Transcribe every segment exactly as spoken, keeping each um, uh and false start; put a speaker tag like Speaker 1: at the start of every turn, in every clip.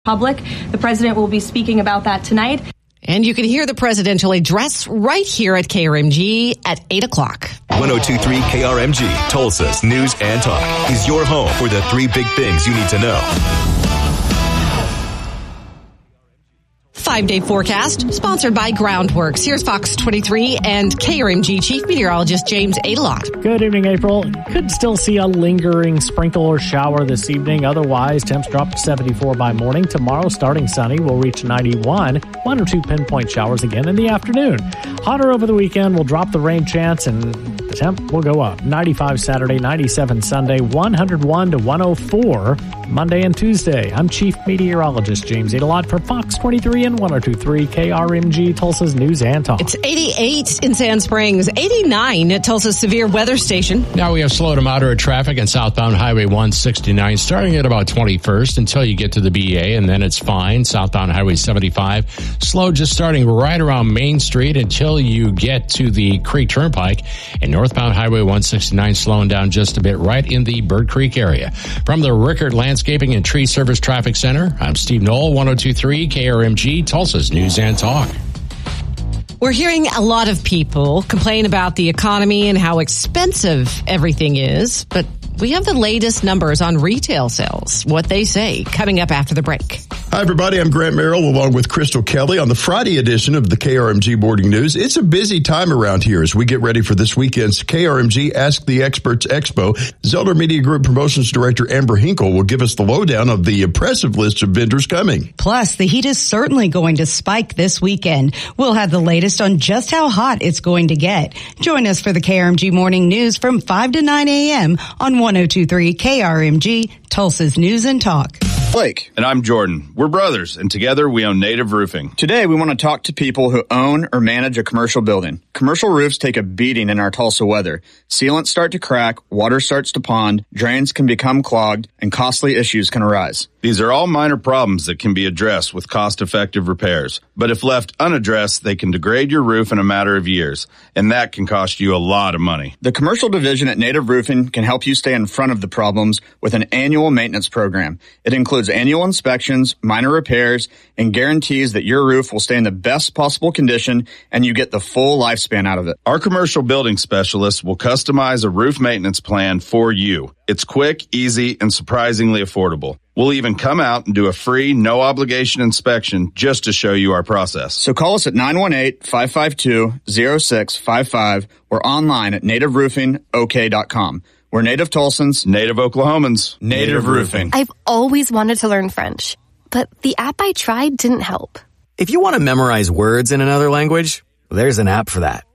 Speaker 1: Public. The president will be speaking about that tonight.
Speaker 2: And you can hear the presidential address right here at K R M G at eight o'clock.
Speaker 3: one oh two point three K R M G, Tulsa's News and Talk, is your home for the three big things you need to know.
Speaker 2: Five-day forecast, sponsored by Groundworks. Here's Fox twenty-three and K R M G Chief Meteorologist James Adelot.
Speaker 4: Good evening, April. Could still see a lingering sprinkle or shower this evening. Otherwise, temps drop to seventy-four by morning. Tomorrow, starting sunny, will reach ninety-one. One or two pinpoint showers again in the afternoon. Hotter over the weekend, will drop the rain chance, and the temp will go up. ninety-five Saturday, ninety-seven Sunday, one hundred one to one oh four Monday and Tuesday. I'm Chief Meteorologist James Adelot for Fox twenty-three and one oh two point three K R M G, Tulsa's News and Talk.
Speaker 2: It's eighty-eight in Sand Springs, eighty-nine at Tulsa's Severe Weather Station.
Speaker 5: Now we have slow to moderate traffic on southbound Highway one sixty-nine, starting at about twenty-first until you get to the B A, and then it's fine. Southbound Highway seventy-five, slow just starting right around Main Street until you get to the Creek Turnpike, and northbound Highway one sixty-nine slowing down just a bit right in the Bird Creek area. From the Rickert Landscaping and Tree Service Traffic Center, I'm Steve Knoll, one oh two point three K R M G, Tulsa's News and Talk.
Speaker 2: We're hearing a lot of people complain about the economy and how expensive everything is, but we have the latest numbers on retail sales, what they say, coming up after the break.
Speaker 6: Hi, everybody. I'm Grant Merrill along with Crystal Kelly on the Friday edition of the K R M G Morning News. It's a busy time around here as we get ready for this weekend's K R M G Ask the Experts Expo. Zeller Media Group Promotions Director Amber Hinkle will give us the lowdown of the impressive list of vendors coming.
Speaker 7: Plus, the heat is certainly going to spike this weekend. We'll have the latest on just how hot it's going to get. Join us for the K R M G Morning News from five to nine a.m. on one oh two point three K R M G, Tulsa's News and Talk.
Speaker 8: Blake. And I'm Jordan. We're brothers, and together we own Native Roofing. Today, we want to talk to people who own or manage a commercial building. Commercial roofs take a beating in our Tulsa weather. Sealants start to crack, water starts to pond, drains can become clogged, and costly issues can arise. These are all minor problems that can be addressed with cost-effective repairs. But if left unaddressed, they can degrade your roof in a matter of years, and that can cost you a lot of money. The commercial division at Native Roofing can help you stay in front of the problems with an annual maintenance program. It includes annual inspections, minor repairs, and guarantees that your roof will stay in the best possible condition and you get the full lifespan out of it. Our commercial building specialists will customize a roof maintenance plan for you. It's quick, easy, and surprisingly affordable. We'll even come out and do a free, no-obligation inspection just to show you our process. So call us at nine one eight, five five two, oh six five five or online at native roofing o k dot com. We're Native Tulsans, Native Oklahomans, Native Roofing.
Speaker 9: I've always wanted to learn French, but the app I tried didn't help.
Speaker 10: If you want to memorize words in another language, there's an app for that.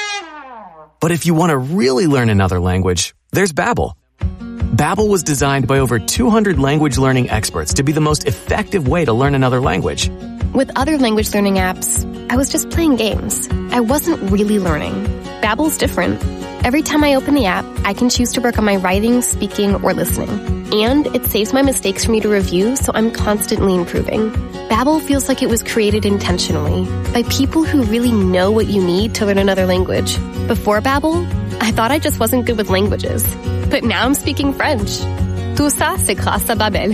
Speaker 10: But if you want to really learn another language, there's Babbel. Babbel was designed by over two hundred language learning experts to be the most effective way to learn another language.
Speaker 9: With other language learning apps, I was just playing games. I wasn't really learning. Babbel's different. Every time I open the app, I can choose to work on my writing, speaking, or listening. And it saves my mistakes for me to review, so I'm constantly improving. Babbel feels like it was created intentionally by people who really know what you need to learn another language. Before Babbel, I thought I just wasn't good with languages. But now I'm speaking French. Tout ça, c'est grâce à Babbel.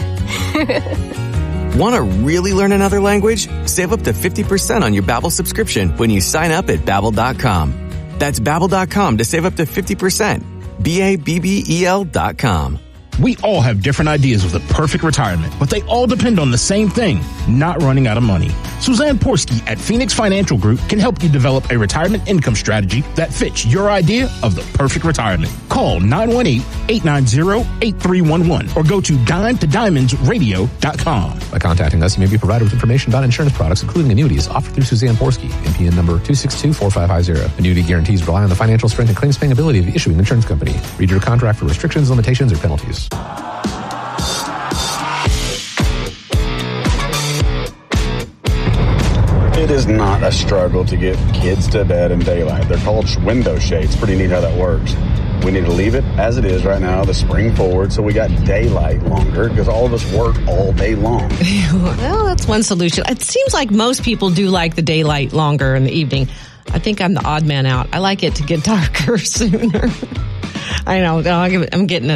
Speaker 10: Want to really learn another language? Save up to fifty percent on your Babbel subscription when you sign up at babbel dot com. That's babbel dot com to save up to fifty percent. B A B B E L dot com.
Speaker 11: We all have different ideas of the perfect retirement, but they all depend on the same thing, not running out of money. Suzanne Porsky at Phoenix Financial Group can help you develop a retirement income strategy that fits your idea of the perfect retirement. Call nine one eight, eight nine zero, eight three one one or go to dime to diamonds radio dot com.
Speaker 12: By contacting us, you may be provided with information about insurance products, including annuities, offered through Suzanne Porsky, M P N number two six two four five five zero. Annuity guarantees rely on the financial strength and claims paying ability of the issuing insurance company. Read your contract for restrictions, limitations, or penalties.
Speaker 13: It is not a struggle to get kids to bed in daylight. They're called window shades. Pretty neat how that works. We need to leave it as it is right now, the spring forward, so we got daylight longer because all of us work all day long.
Speaker 2: Well, that's one solution. It seems like most people do like the daylight longer in the evening. I think I'm the odd man out. I like it to get darker sooner. I know. I'm getting a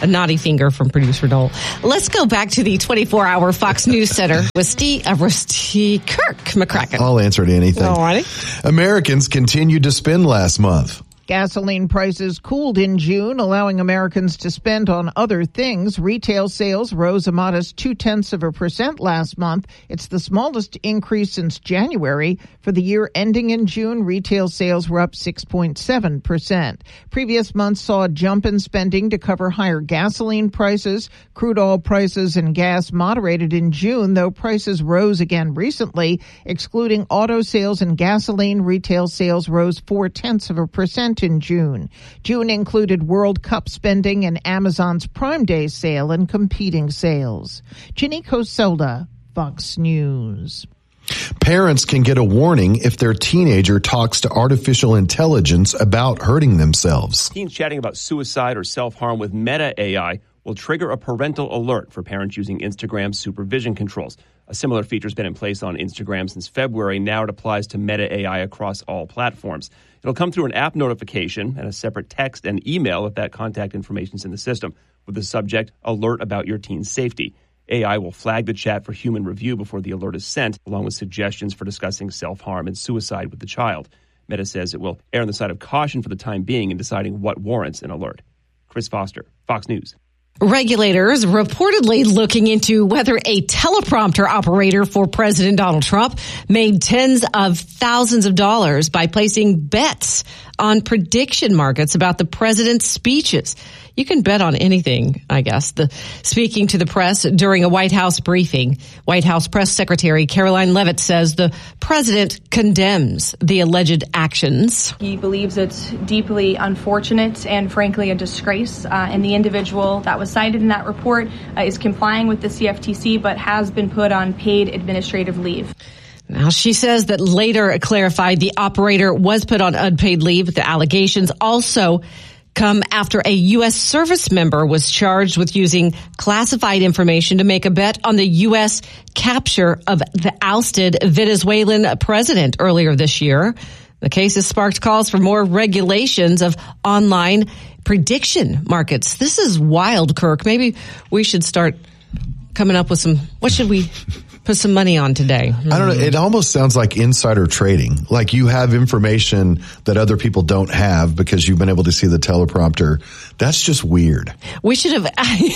Speaker 2: a naughty finger from producer Noel. Let's go back to the twenty-four hour Fox News Center with Steve, uh, Steve Kirk McCracken.
Speaker 14: I'll answer to anything.
Speaker 2: All righty.
Speaker 14: Americans continued to spend last month.
Speaker 15: Gasoline prices cooled in June, allowing Americans to spend on other things. Retail sales rose a modest two-tenths of a percent last month. It's the smallest increase since January. For the year ending in June, retail sales were up six point seven percent. Previous months saw a jump in spending to cover higher gasoline prices. Crude oil prices and gas moderated in June, though prices rose again recently. Excluding auto sales and gasoline, retail sales rose four-tenths of a percent in June. June included World Cup spending and Amazon's Prime Day sale and competing sales. Ginny Coselda, Fox News.
Speaker 14: Parents can get a warning if their teenager talks to artificial intelligence about hurting themselves.
Speaker 16: Teens chatting about suicide or self-harm with Meta A I will trigger a parental alert for parents using Instagram's supervision controls. A similar feature has been in place on Instagram since February. Now it applies to Meta A I across all platforms. It'll come through an app notification and a separate text and email if that contact information is in the system, with the subject, alert about your teen's safety. A I will flag the chat for human review before the alert is sent, along with suggestions for discussing self-harm and suicide with the child. Meta says it will err on the side of caution for the time being in deciding what warrants an alert. Chris Foster, Fox News.
Speaker 2: Regulators reportedly looking into whether a teleprompter operator for President Donald Trump made tens of thousands of dollars by placing bets on prediction markets about the president's speeches. You can bet on anything, I guess. The, speaking to the press during a White House briefing, White House Press Secretary Caroline Leavitt says the president condemns the alleged actions.
Speaker 1: He believes it's deeply unfortunate and, frankly, a disgrace. Uh, and the individual that was cited in that report uh, is complying with the C F T C, but has been put on paid administrative leave.
Speaker 2: Now, she says that later clarified the operator was put on unpaid leave. The allegations also come after a U S service member was charged with using classified information to make a bet on the U S capture of the ousted Venezuelan president earlier this year. The case has sparked calls for more regulations of online prediction markets. This is wild, Kirk. Maybe we should start coming up with some, what should we put some money on today?
Speaker 14: I don't know. It almost sounds like insider trading. Like you have information that other people don't have because you've been able to see the teleprompter. That's just weird.
Speaker 2: We should have...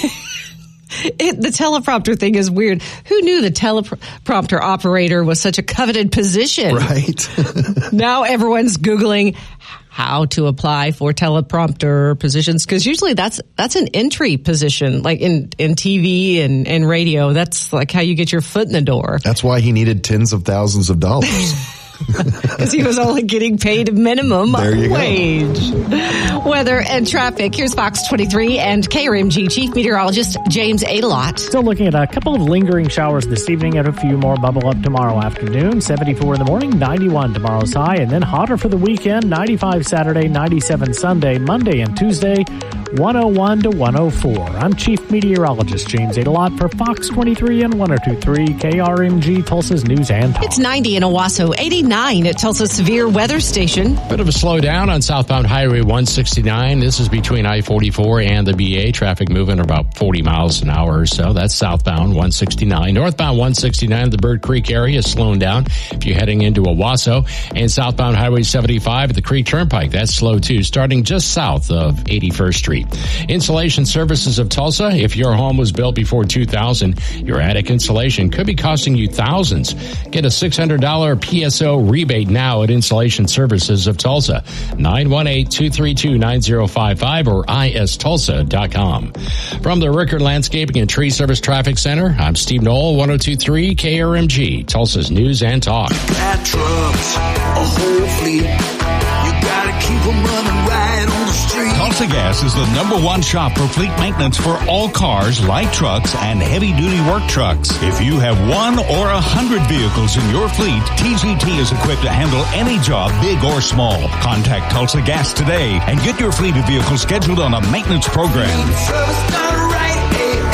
Speaker 2: It, the teleprompter thing is weird. Who knew the teleprompter operator was such a coveted position?
Speaker 14: Right.
Speaker 2: Now everyone's Googling how to apply for teleprompter positions, because usually that's that's an entry position, like in, in T V and, and radio. That's like how you get your foot in the door.
Speaker 14: That's why he needed tens of thousands of dollars.
Speaker 2: Because he was only getting paid minimum wage. Go. Weather and traffic. Here's Fox twenty-three and K R M G Chief Meteorologist James Adelot.
Speaker 4: Still looking at a couple of lingering showers this evening and a few more bubble up tomorrow afternoon. seventy-four in the morning, ninety-one tomorrow's high, and then hotter for the weekend. ninety-five Saturday, ninety-seven Sunday, Monday and Tuesday, one oh one to one oh four. I'm Chief Meteorologist James Adelot for Fox twenty-three and one oh two point three K R M G, Tulsa's News and Talk.
Speaker 2: It's ninety in Owasso, eighty-nine at Tulsa Severe Weather Station.
Speaker 5: Bit of a slowdown on southbound Highway one sixty-nine. This is between I forty-four and the B A. Traffic moving about forty miles an hour or so. That's southbound one sixty-nine. Northbound one sixty-nine, the Bird Creek area is slowing down if you're heading into Owasso. And southbound Highway seventy-five at the Creek Turnpike, that's slow too, starting just south of eighty-first Street. Insulation Services of Tulsa. If your home was built before two thousand, your attic insulation could be costing you thousands. Get a six hundred dollars P S O rebate now at Insulation Services of Tulsa. nine one eight, two three two, nine zero five five or I S tulsa dot com. From the Rickard Landscaping and Tree Service Traffic Center, I'm Steve Knoll, one oh two point three K R M G, Tulsa's News and Talk.
Speaker 17: Bad trucks, a whole fleet. You gotta keep them running right on the street.
Speaker 18: Tulsa Gas is the number one shop for fleet maintenance for all cars, light trucks, and heavy-duty work trucks. If you have one or a hundred vehicles in your fleet, T G T is equipped to handle any job, big or small. Contact Tulsa Gas today and get your fleet of vehicles scheduled on a maintenance program.
Speaker 17: Service done right,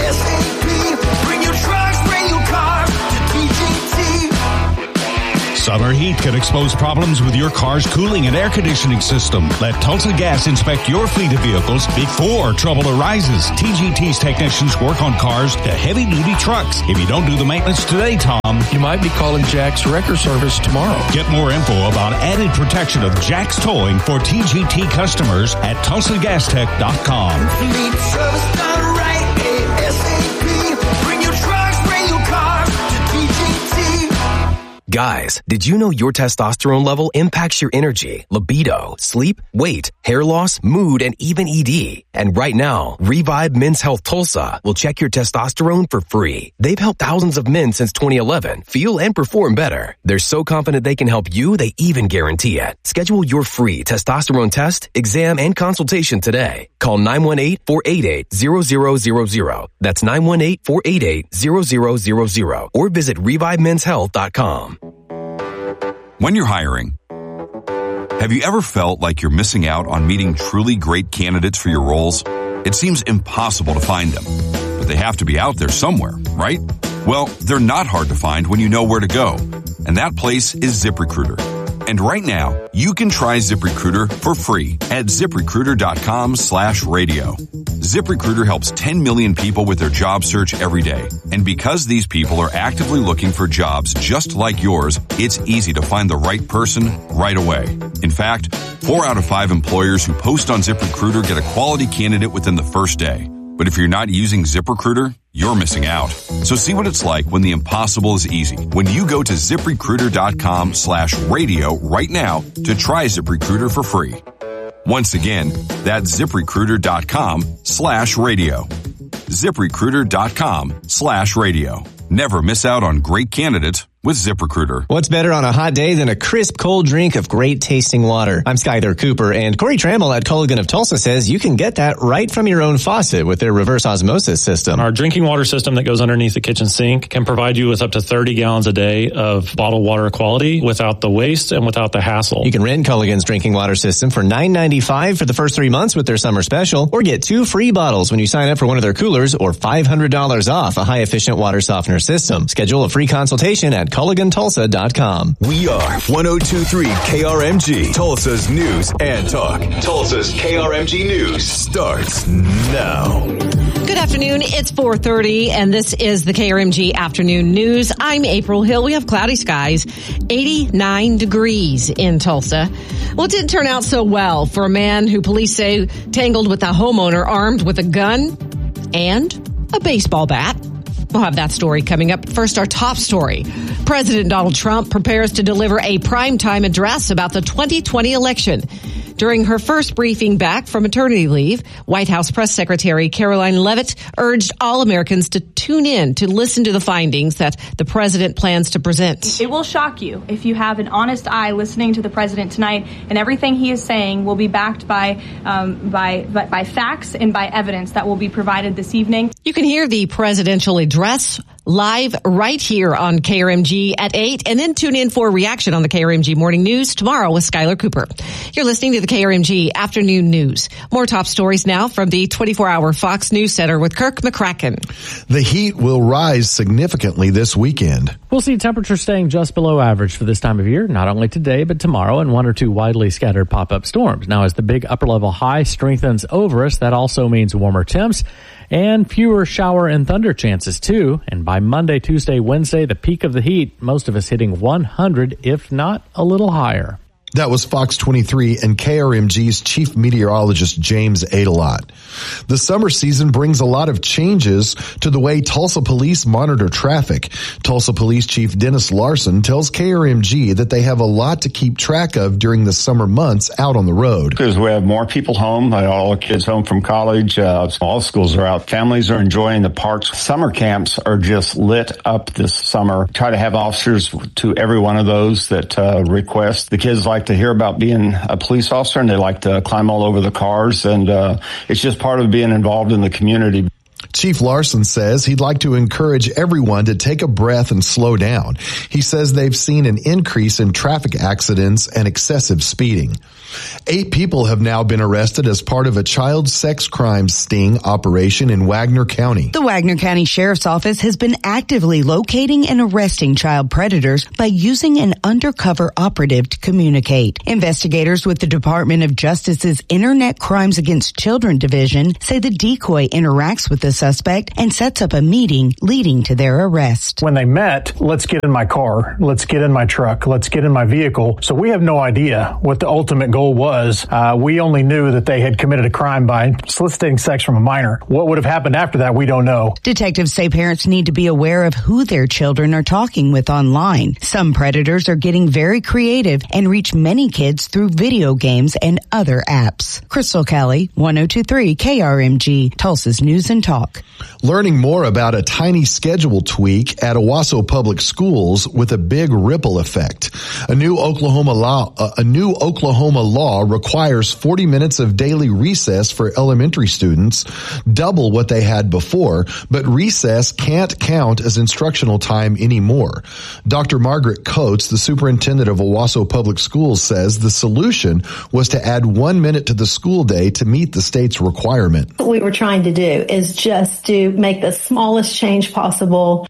Speaker 17: ASAP. Bring your trucks, bring your cars to T G T.
Speaker 18: Summer heat can expose problems with your car's cooling and air conditioning system. Let Tulsa Gas inspect your fleet of vehicles before trouble arises. T G T's technicians work on cars to heavy-duty trucks. If you don't do the maintenance today, Tom,
Speaker 19: you might be calling Jack's Wrecker Service tomorrow.
Speaker 18: Get more info about added protection of Jack's Towing for T G T customers at tulsa gas tech dot com.
Speaker 17: Fleet service done right, A S A P. Bring your trucks, bring your cars to T G T.
Speaker 20: Guys, did you know your testosterone level impacts your energy, libido, sleep, weight, hair loss, mood, and even E D? And right now, Revive Men's Health Tulsa will check your testosterone for free. They've helped thousands of men since twenty eleven feel and perform better. They're so confident they can help you, they even guarantee it. Schedule your free testosterone test, exam, and consultation today. Call nine one eight, four eight eight, zero zero zero zero. That's nine one eight, four eight eight, zero zero zero zero. Or visit revive men's health dot com.
Speaker 21: When you're hiring, have you ever felt like you're missing out on meeting truly great candidates for your roles? It seems impossible to find them, but they have to be out there somewhere, right? Well, they're not hard to find when you know where to go, and that place is ZipRecruiter. And right now, you can try ZipRecruiter for free at ZipRecruiter.com slash radio. ZipRecruiter helps ten million people with their job search every day. And because these people are actively looking for jobs just like yours, it's easy to find the right person right away. In fact, four out of five employers who post on ZipRecruiter get a quality candidate within the first day. But if you're not using ZipRecruiter, you're missing out. So see what it's like when the impossible is easy. When you go to ZipRecruiter.com slash radio right now to try ZipRecruiter for free. Once again, that's ZipRecruiter.com slash radio. ZipRecruiter.com slash radio. Never miss out on great candidates with ZipRecruiter.
Speaker 22: What's better on a hot day than a crisp, cold drink of great tasting water? I'm Skyler Cooper, and Corey Trammell at Culligan of Tulsa says you can get that right from your own faucet with their reverse osmosis system.
Speaker 23: Our drinking water system that goes underneath the kitchen sink can provide you with up to thirty gallons a day of bottled water quality without the waste and without the hassle.
Speaker 22: You can rent Culligan's drinking water system for nine ninety-five for the first three months with their summer special, or get two free bottles when you sign up for one of their coolers, or five hundred dollars off a high-efficient water softener system. Schedule a free consultation at Culligan Tulsa dot com.
Speaker 3: We are one oh two point three K R M G, Tulsa's news and talk. Tulsa's K R M G News starts now.
Speaker 2: Good afternoon. It's four thirty, and this is the K R M G Afternoon News. I'm April Hill. We have cloudy skies, eighty-nine degrees in Tulsa. Well, it didn't turn out so well for a man who police say tangled with a homeowner armed with a gun and a baseball bat. We'll have that story coming up. First, our top story. President Donald Trump prepares to deliver a primetime address about the twenty twenty election. During her first briefing back from maternity leave, White House Press Secretary Caroline Leavitt urged all Americans to tune in to listen to the findings that the president plans to present.
Speaker 1: It will shock you if you have an honest eye listening to the president tonight, and everything he is saying will be backed by, um, by, by, by facts and by evidence that will be provided this evening.
Speaker 2: You can hear the presidential address live right here on K R M G at eight, and then tune in for a reaction on the K R M G Morning News tomorrow with Skyler Cooper. You're listening to the K R M G Afternoon News. More top stories now from the twenty-four hour Fox News Center with Kirk McCracken.
Speaker 14: The heat will rise significantly this weekend.
Speaker 4: We'll see temperatures staying just below average for this time of year, not only today, but tomorrow, and one or two widely scattered pop-up storms. Now, as the big upper-level high strengthens over us, that also means warmer temps and fewer shower and thunder chances, too. And by Monday, Tuesday, Wednesday, the peak of the heat, most of us hitting one hundred, if not a little higher.
Speaker 14: That was Fox twenty-three and K R M G's chief meteorologist, James Adelot. The summer season brings a lot of changes to the way Tulsa police monitor traffic. Tulsa Police Chief Dennis Larson tells K R M G that they have a lot to keep track of during the summer months out on the road.
Speaker 24: Because we have more people home, all the kids home from college, uh, all schools are out. Families are enjoying the parks. Summer camps are just lit up this summer. Try to have officers to every one of those that uh, request. The kids like to hear about being a police officer, and they like to climb all over the cars, and uh, it's just part of being involved in the community.
Speaker 14: Chief Larson says he'd like to encourage everyone to take a breath and slow down. He says they've seen an increase in traffic accidents and excessive speeding. Eight people have now been arrested as part of a child sex crime sting operation in Wagner County.
Speaker 6: The Wagner County Sheriff's Office has been actively locating and arresting child predators by using an undercover operative to communicate. Investigators with the Department of Justice's Internet Crimes Against Children Division say the decoy interacts with the suspect and sets up a meeting leading to their arrest.
Speaker 7: When they met, let's get in my car, let's get in my truck, let's get in my vehicle. So we have no idea what the ultimate goal was. Uh, we only knew that they had committed a crime by soliciting sex from a minor. What would have happened after that, we don't know.
Speaker 6: Detectives say parents need to be aware of who their children are talking with online. Some predators are getting very creative and reach many kids through video games and other apps. Crystal Kelly, one oh two point three K R M G, Tulsa's News and Talk.
Speaker 14: Learning more about a tiny schedule tweak at Owasso Public Schools with a big ripple effect. A new Oklahoma law, uh, a new Oklahoma law requires forty minutes of daily recess for elementary students, double what they had before, but recess can't count as instructional time anymore. Doctor Margaret Coates, the superintendent of Owasso Public Schools, says the solution was to add one minute to the school day to meet the state's requirement.
Speaker 8: What we were trying to do is just to make the smallest change possible.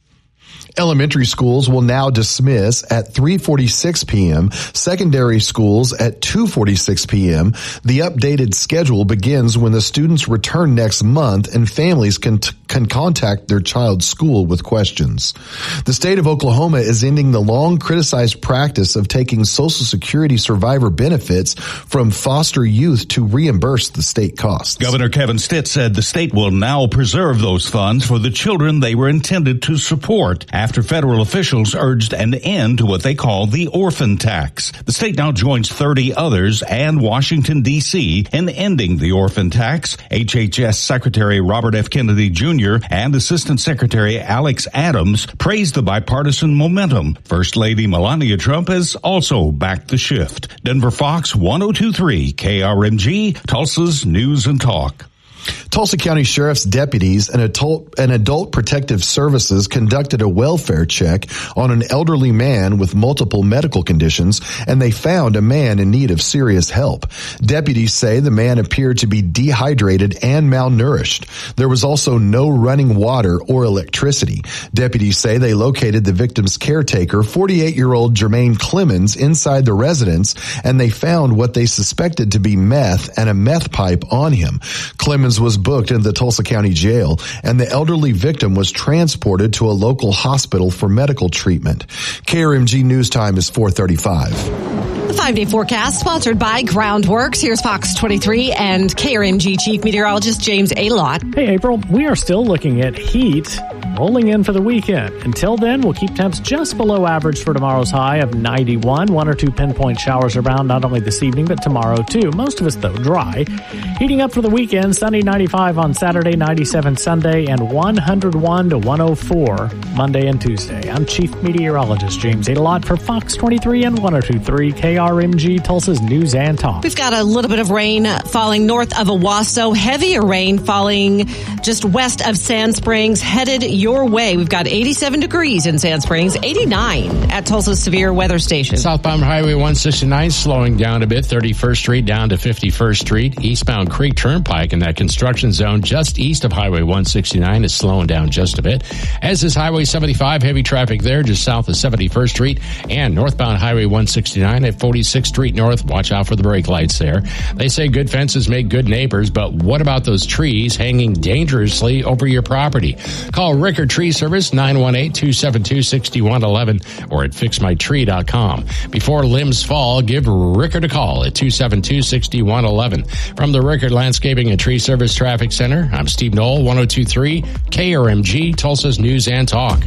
Speaker 14: Elementary schools will now dismiss at three forty-six p.m., secondary schools at two forty-six p.m. The updated schedule begins when the students return next month and families can t- can contact their child's school with questions. The state of Oklahoma is ending the long criticized practice of taking Social Security survivor benefits from foster youth to reimburse the state costs.
Speaker 18: Governor Kevin Stitt said the state will now preserve those funds for the children they were intended to support after federal officials urged an end to what they call the orphan tax. The state now joins thirty others and Washington, D C in ending the orphan tax. H H S Secretary Robert F. Kennedy Junior and Assistant Secretary Alex Adams praised the bipartisan momentum. First Lady Melania Trump has also backed the shift. Denver Fox, one oh two point three K R M G, Tulsa's News and Talk.
Speaker 14: Tulsa County Sheriff's deputies and adult, and adult protective services conducted a welfare check on an elderly man with multiple medical conditions, and they found a man in need of serious help. Deputies say the man appeared to be dehydrated and malnourished. There was also no running water or electricity. Deputies say they located the victim's caretaker, forty-eight-year-old Jermaine Clemens, inside the residence, and they found what they suspected to be meth and a meth pipe on him. Clemens was booked in the Tulsa County Jail, and the elderly victim was transported to a local hospital for medical treatment. K R M G News Time is four thirty-five.
Speaker 2: The five-day forecast sponsored by Groundworks. Here's Fox twenty-three and K R M G Chief Meteorologist James Alott.
Speaker 4: Hey, April, we are still looking at heat rolling in for the weekend. Until then, we'll keep temps just below average for tomorrow's high of ninety-one. One or two pinpoint showers around not only this evening, but tomorrow too. Most of us, though, dry. Heating up for the weekend, sunny ninety-five on Saturday, ninety-seven Sunday, and one hundred one to one oh four Monday and Tuesday. I'm Chief Meteorologist James Alott for Fox twenty-three and one oh two point three K R M G, Tulsa's News and Talk.
Speaker 2: We've got a little bit of rain falling north of Owasso, heavier rain falling just west of Sand Springs, headed your way. We've got eighty-seven degrees in Sand Springs, eighty-nine at Tulsa's Severe Weather Station.
Speaker 5: Southbound Highway one sixty-nine slowing down a bit, thirty-first Street down to fifty-first Street. Eastbound Creek Turnpike in that construction zone just east of Highway one sixty-nine is slowing down just a bit, as is Highway seventy-five, heavy traffic there just south of seventy-first Street, and northbound Highway one sixty-nine at forty-sixth Street North. Watch out for the brake lights there. They say good fences make good neighbors, but what about those trees hanging dangerously over your property? Call Ricker Tree Service, nine one eight, two seven two, six one one one, or at fix my tree dot com. Before limbs fall, give Rickard a call at two seven two, six one one one. From the Rickard Landscaping and Tree Service Traffic Center, I'm Steve Knoll, one oh two point three K R M G, Tulsa's News and Talk.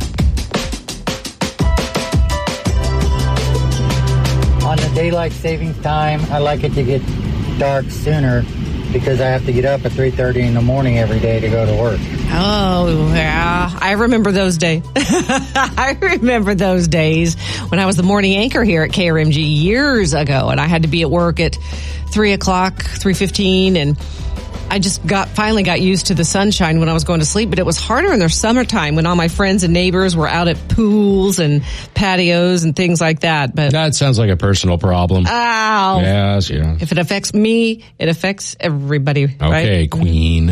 Speaker 9: On the daylight savings time, I like it to get dark sooner because I have to get up at three thirty in the morning every day to go to work.
Speaker 2: Oh, yeah. I remember those days. I remember those days when I was the morning anchor here at K R M G years ago, and I had to be at work at three o'clock, three fifteen, and I just got finally got used to the sunshine when I was going to sleep, but it was harder in the summertime when all my friends and neighbors were out at pools and patios and things like that. But
Speaker 5: that sounds like a personal problem.
Speaker 2: Ow.
Speaker 5: Yes, yeah.
Speaker 2: If it affects me, it affects everybody.
Speaker 5: Okay,
Speaker 2: right?
Speaker 5: Queen.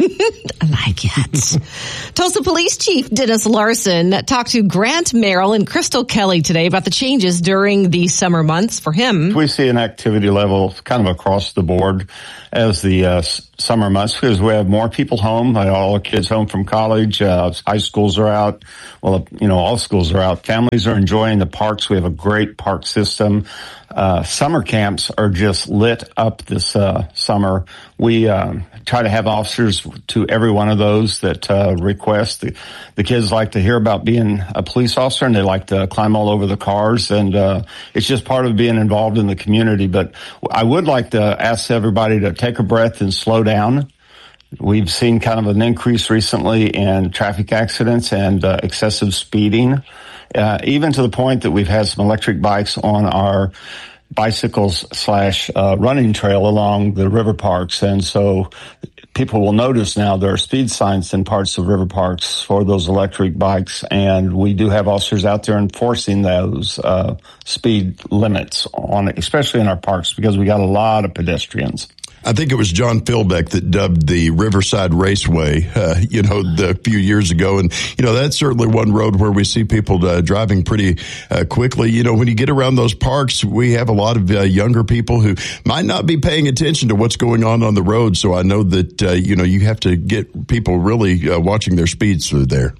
Speaker 2: I like it. Tulsa Police Chief Dennis Larson talked to Grant Merrill and Crystal Kelly today about the changes during the summer months for him.
Speaker 24: We see an activity level kind of across the board as the uh, summer months because we have more people home. All our kids home from college. Uh, high schools are out. Well, you know, all schools are out. Families are enjoying the parks. We have a great park system. Uh, summer camps are just lit up this uh, summer. We uh, try to have officers to every one of those that uh, request. The, the kids like to hear about being a police officer, and they like to climb all over the cars, and uh, it's just part of being involved in the community. But I would like to ask everybody to take a breath and slow down. We've seen kind of an increase recently in traffic accidents and uh, excessive speeding. Uh, even to the point that we've had some electric bikes on our bicycles slash uh, running trail along the river parks. And so people will notice now there are speed signs in parts of river parks for those electric bikes. And we do have officers out there enforcing those uh, speed limits on it, especially in our parks, because we got a lot of pedestrians.
Speaker 10: I think it was John Philbeck that dubbed the Riverside Raceway, uh, you know, the few years ago. And, you know, that's certainly one road where we see people uh, driving pretty uh, quickly. You know, when you get around those parks, we have a lot of uh, younger people who might not be paying attention to what's going on on the road. So I know that, uh, you know, you have to get people really uh, watching their speeds through there.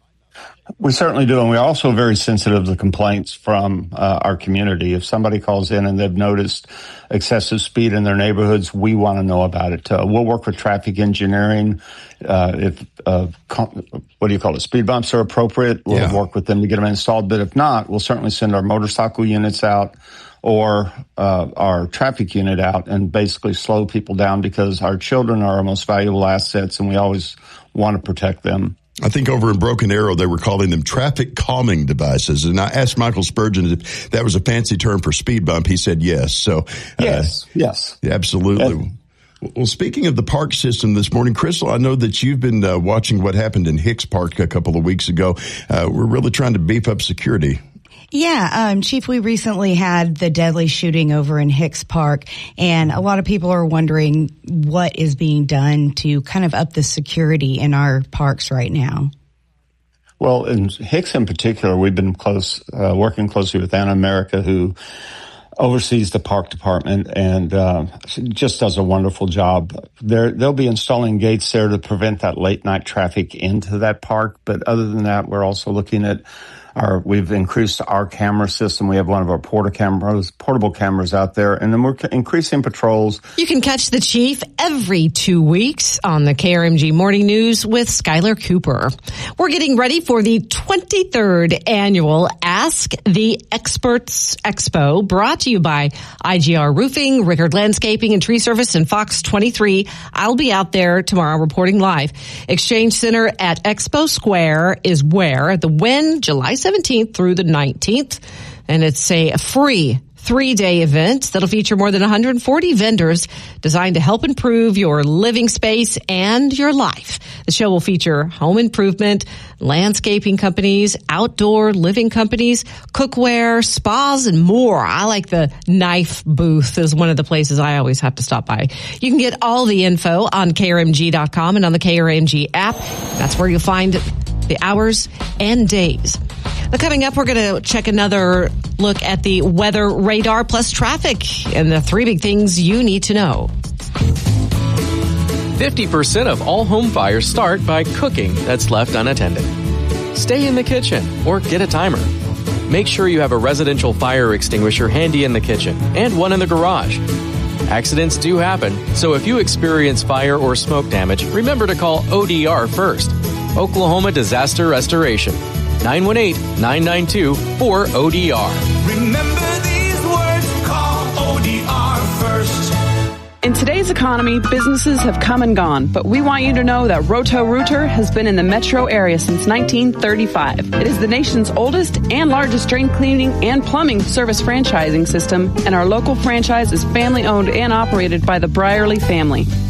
Speaker 24: We certainly do, and we're also very sensitive to complaints from uh, our community. If somebody calls in and they've noticed excessive speed in their neighborhoods, we want to know about it. Uh, we'll work with traffic engineering. Uh, if, uh, com- what do you call it, speed bumps are appropriate, we'll yeah. work with them to get them installed. But if not, we'll certainly send our motorcycle units out or uh, our traffic unit out and basically slow people down, because our children are our most valuable assets, and we always want to protect them.
Speaker 10: I think over in Broken Arrow, they were calling them traffic calming devices. And I asked Michael Spurgeon if that was a fancy term for speed bump. He said yes. So,
Speaker 24: yes, uh, yes.
Speaker 10: Absolutely. Yes. Well, speaking of the park system this morning, Crystal, I know that you've been uh, watching what happened in Hicks Park a couple of weeks ago. Uh, we're really trying to beef up security.
Speaker 6: Yeah, um, Chief, we recently had the deadly shooting over in Hicks Park, and a lot of people are wondering what is being done to kind of up the security in our parks right now.
Speaker 24: Well, in Hicks in particular, we've been close, uh, working closely with Anna America, who oversees the park department, and uh, just does a wonderful job. They're, they'll be installing gates there to prevent that late night traffic into that park. But other than that, we're also looking at Our, we've increased our camera system. We have one of our porta cameras, portable cameras out there, and then we're increasing patrols.
Speaker 2: You can catch the chief every two weeks on the K R M G Morning News with Skylar Cooper. We're getting ready for the twenty-third annual Ask the Experts Expo, brought to you by I G R Roofing, Rickard Landscaping and Tree Service, and Fox twenty-three. I'll be out there tomorrow reporting live. Exchange Center at Expo Square is where the win July seventeenth through the nineteenth, and it's a free three-day event that'll feature more than one hundred forty vendors designed to help improve your living space and your life. The show will feature home improvement, landscaping companies, outdoor living companies, cookware, spas, and more. I like the knife booth is one of the places I always have to stop by. You can get all the info on K R M G dot com and on the K R M G app. That's where you'll find the hours and days. Now, coming up, we're going to check another look at the weather radar plus traffic and the three big things you need to know.
Speaker 11: fifty percent of all home fires start by cooking that's left unattended. Stay in the kitchen or get a timer. Make sure you have a residential fire extinguisher handy in the kitchen and one in the garage. Accidents do happen, so if you experience fire or smoke damage, remember to call O D R first. Oklahoma Disaster Restoration. nine one eight, nine nine two, four O D R.
Speaker 17: Remember these words, call O D R first.
Speaker 12: In today's economy, businesses have come and gone, but we want you to know that Roto-Rooter has been in the metro area since nineteen thirty-five. It is the nation's oldest and largest drain cleaning and plumbing service franchising system, and our local franchise is family-owned and operated by the Brierly family.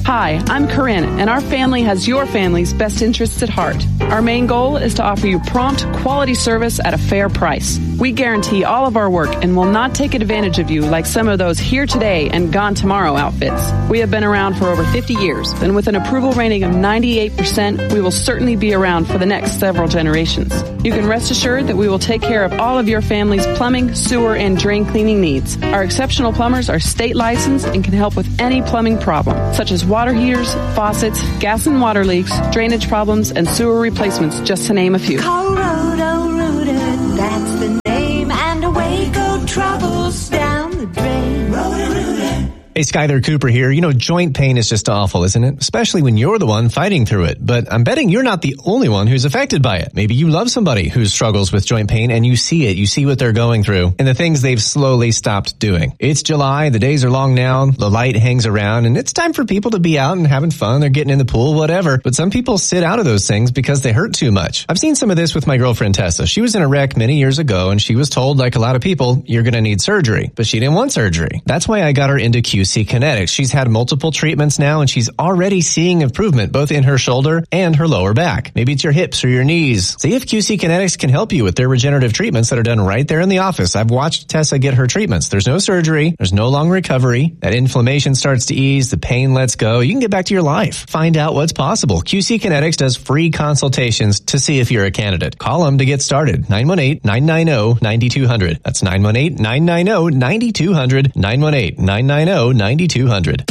Speaker 12: Hi, I'm Corinne, and our family has your family's best interests at heart. Our main goal is to offer you prompt, quality service at a fair price. We guarantee all of our work and will not take advantage of you like some of those here today and gone tomorrow outfits. We have been around for over fifty years, and with an approval rating of ninety-eight percent, we will certainly be around for the next several generations. You can rest assured that we will take care of all of your family's plumbing, sewer, and drain cleaning needs. Our exceptional plumbers are state licensed and can help with any plumbing problem, such as water heaters, faucets, gas and water leaks, drainage problems, and sewer replacements, just to name a few.
Speaker 17: Call Roto-Rooter, that's the name, and away go troubles down the drain. Roto-Rooter.
Speaker 22: Hey, Skyler Cooper here. You know, joint pain is just awful, isn't it? Especially when you're the one fighting through it. But I'm betting you're not the only one who's affected by it. Maybe you love somebody who struggles with joint pain and you see it. You see what they're going through and the things they've slowly stopped doing. It's July. The days are long now. The light hangs around and it's time for people to be out and having fun. They're getting in the pool, whatever. But some people sit out of those things because they hurt too much. I've seen some of this with my girlfriend Tessa. She was in a wreck many years ago and she was told, like a lot of people, you're going to need surgery. But she didn't want surgery. That's why I got her into Q C Kinetics. She's had multiple treatments now and she's already seeing improvement both in her shoulder and her lower back. Maybe it's your hips or your knees. See if Q C Kinetics can help you with their regenerative treatments that are done right there in the office. I've watched Tessa get her treatments. There's no surgery. There's no long recovery. That inflammation starts to ease. The pain lets go. You can get back to your life. Find out what's possible. Q C Kinetics does free consultations to see if you're a candidate. Call them to get started. nine one eight, nine nine zero, nine two zero zero. That's nine one eight, nine nine zero, nine two zero zero. nine one eight, nine nine zero, nine two zero zero.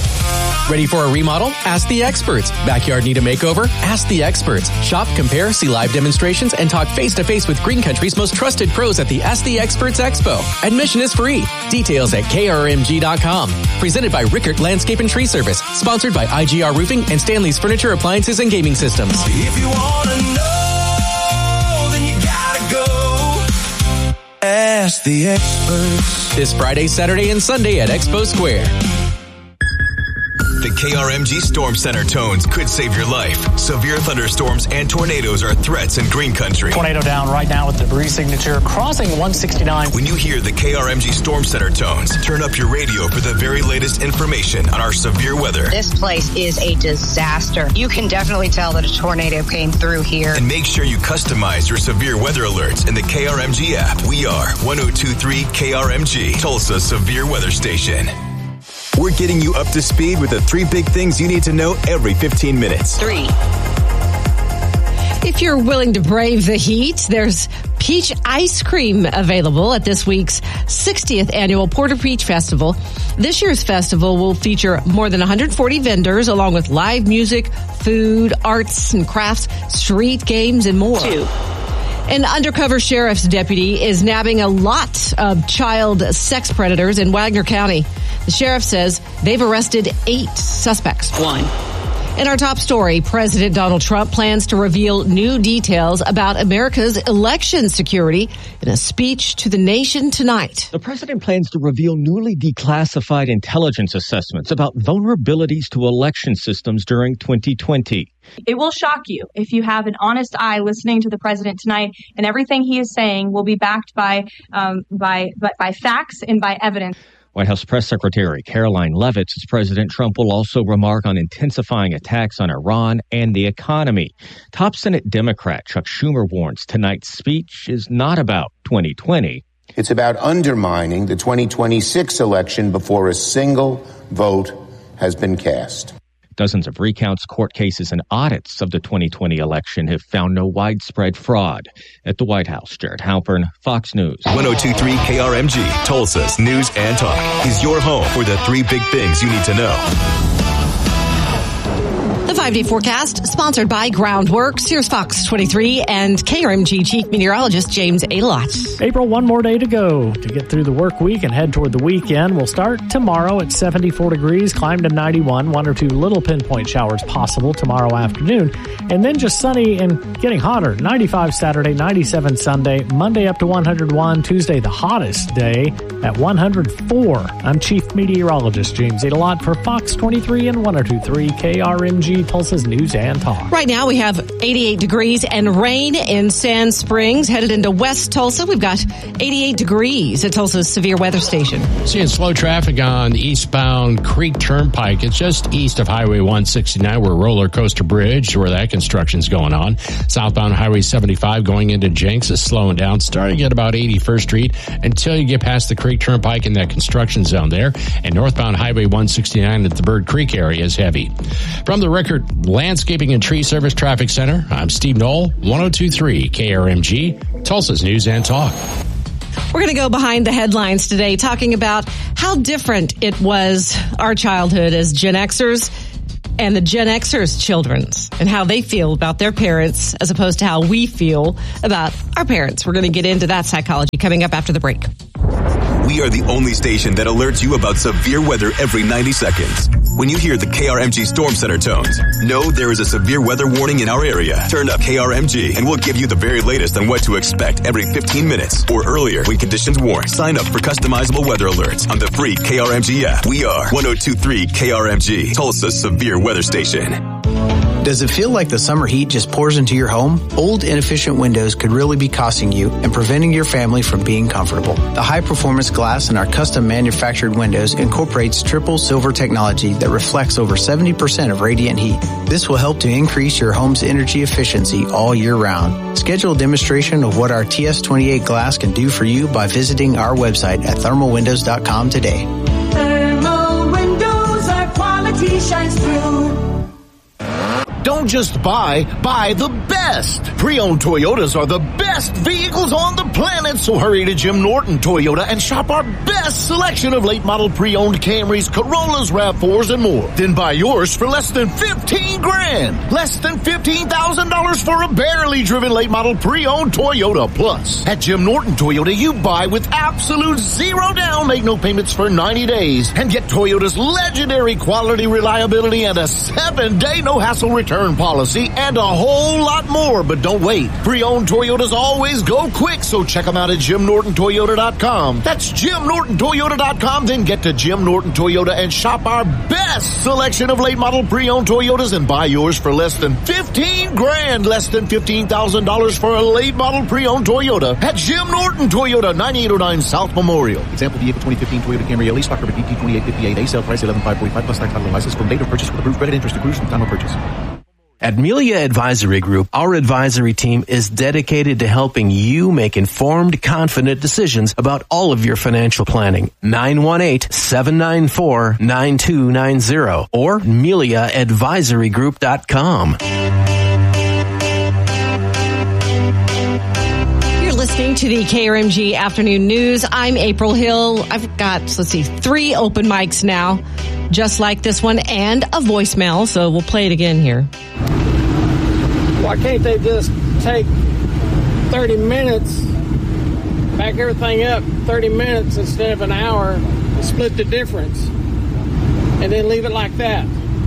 Speaker 11: Ready for a remodel? Ask the experts. Backyard need a makeover? Ask the experts. Shop, compare, see live demonstrations, and talk face-to-face with Green Country's most trusted pros at the Ask the Experts Expo. Admission is free. Details at K R M G dot com. Presented by Rickert Landscape and Tree Service. Sponsored by I G R Roofing and Stanley's Furniture, Appliances, and Gaming Systems.
Speaker 17: If you want to know, then you gotta go. Ask the experts.
Speaker 11: This Friday, Saturday, and Sunday at Expo Square.
Speaker 3: The K R M G Storm Center tones could save your life. Severe thunderstorms and tornadoes are threats in Green Country.
Speaker 4: Tornado down right now with debris signature crossing one sixty-nine.
Speaker 3: When you hear the K R M G Storm Center tones, turn up your radio for the very latest information on our severe weather.
Speaker 13: This place is a disaster. You can definitely tell that a tornado came through here.
Speaker 3: And make sure you customize your severe weather alerts in the K R M G app. We are one oh two point three K R M G, Tulsa's severe weather station. We're getting you up to speed with the three big things you need to know every fifteen minutes.
Speaker 13: Three.
Speaker 2: If you're willing to brave the heat, there's peach ice cream available at this week's sixtieth annual Porter Peach Festival. This year's festival will feature more than one hundred forty vendors along with live music, food, arts and crafts, street games, and more.
Speaker 13: Two.
Speaker 2: An undercover sheriff's deputy is nabbing a lot of child sex predators in Wagner County. The sheriff says they've arrested eight suspects.
Speaker 13: One.
Speaker 2: In our top story, President Donald Trump plans to reveal new details about America's election security in a speech to the nation tonight.
Speaker 15: The president plans to reveal newly declassified intelligence assessments about vulnerabilities to election systems during twenty twenty.
Speaker 1: It will shock you if you have an honest eye listening to the president tonight, and everything he is saying will be backed by um, by, by by facts and by evidence.
Speaker 15: White House Press Secretary Caroline Leavitt says President Trump will also remark on intensifying attacks on Iran and the economy. Top Senate Democrat Chuck Schumer warns tonight's speech is not about twenty twenty.
Speaker 16: It's about undermining the twenty twenty-six election before a single vote has been cast.
Speaker 15: Dozens of recounts, court cases, and audits of the twenty twenty election have found no widespread fraud. At the White House, Jared Halpern, Fox News.
Speaker 3: one oh two point three K R M G, Tulsa's News and Talk, is your home for the three big things you need to know.
Speaker 2: The five-day forecast, sponsored by Groundworks. Here's Fox twenty-three and K R M G Chief Meteorologist James Adelot.
Speaker 4: April, one more day to go to get through the work week and head toward the weekend. We'll start tomorrow at seventy-four degrees, climb to ninety-one, one or two little pinpoint showers possible tomorrow afternoon, and then just sunny and getting hotter. ninety-five Saturday, ninety-seven Sunday, Monday up to one hundred one, Tuesday the hottest day at one hundred four. I'm Chief Meteorologist James Adelot for Fox twenty-three and one oh two point three K R M G. M G, Tulsa's News and Talk.
Speaker 2: Right now we have eighty-eight degrees and rain in Sand Springs. Headed into West Tulsa, we've got eighty-eight degrees at Tulsa's severe weather station.
Speaker 5: Seeing slow traffic on eastbound Creek Turnpike. It's just east of Highway one sixty-nine where Roller Coaster Bridge, where that construction's going on. Southbound Highway seventy-five going into Jenks is slowing down, starting at about eighty-first Street until you get past the Creek Turnpike in that construction zone there. And northbound Highway one sixty-nine at the Bird Creek area is heavy. From the Record Landscaping and Tree Service Traffic Center, I'm Steve Knoll, one oh two point three K R M G, Tulsa's News and Talk.
Speaker 2: We're going to go behind the headlines today, talking about how different it was, our childhood as Gen Xers and the Gen Xers' children's, and how they feel about their parents as opposed to how we feel about our parents. We're going to get into that psychology coming up after the break.
Speaker 3: We are the only station that alerts you about severe weather every ninety seconds. When you hear the K R M G Storm Center tones, know there is a severe weather warning in our area. Turn up K R M G and we'll give you the very latest on what to expect every fifteen minutes or earlier when conditions warn. Sign up for customizable weather alerts on the free K R M G app. We are one oh two point three K R M G, Tulsa's severe weather station.
Speaker 19: Does it feel like the summer heat just pours into your home? Old, inefficient windows could really be costing you and preventing your family from being comfortable. The high-performance glass in our custom-manufactured windows incorporates triple silver technology that reflects over seventy percent of radiant heat. This will help to increase your home's energy efficiency all year round. Schedule a demonstration of what our T S twenty-eight glass can do for you by visiting our website at thermal windows dot com today.
Speaker 17: Thermal windows, our quality shines through.
Speaker 20: Don't just buy, buy the best. Pre-owned Toyotas are the best vehicles on the planet, so hurry to Jim Norton Toyota and shop our best selection of late model pre-owned Camrys, Corollas, RAV fours, and more. Then buy yours for less than fifteen grand. Less than fifteen thousand dollars for a barely driven late model pre-owned Toyota. Plus, at Jim Norton Toyota, you buy with absolute zero down, make no payments for ninety days, and get Toyota's legendary quality, reliability, and a seven-day no-hassle return policy, and a whole lot more. But don't wait. Pre-owned Toyotas always go quick, so check them out at Jim Norton Toyota dot com. That's Jim Norton Toyota dot com. Then get to Jim Norton Toyota and shop our best selection of late model pre-owned Toyotas and buy yours for less than fifteen grand. Less than fifteen thousand dollars for a late model pre-owned Toyota at Jim Norton Toyota, ninety-eight oh nine South Memorial.
Speaker 21: Example vehicle twenty fifteen Toyota Camry L E, stock number B T twenty-eight fifty-eight A, sale price eleven thousand five hundred forty-five plus tax title and license from date of purchase with approved credit interest accrues from time of purchase.
Speaker 23: At Melia Advisory Group, our advisory team is dedicated to helping you make informed, confident decisions about all of your financial planning. nine one eight, seven nine four, nine two nine zero or melia advisory group dot com.
Speaker 2: You're listening to the K R M G Afternoon News. I'm April Hill. I've got, let's see, three open mics now, just like this one, and a voicemail, so we'll play it again here.
Speaker 25: Why can't they just take thirty minutes, back everything up thirty minutes instead of an hour, and split the difference, and then leave it like that?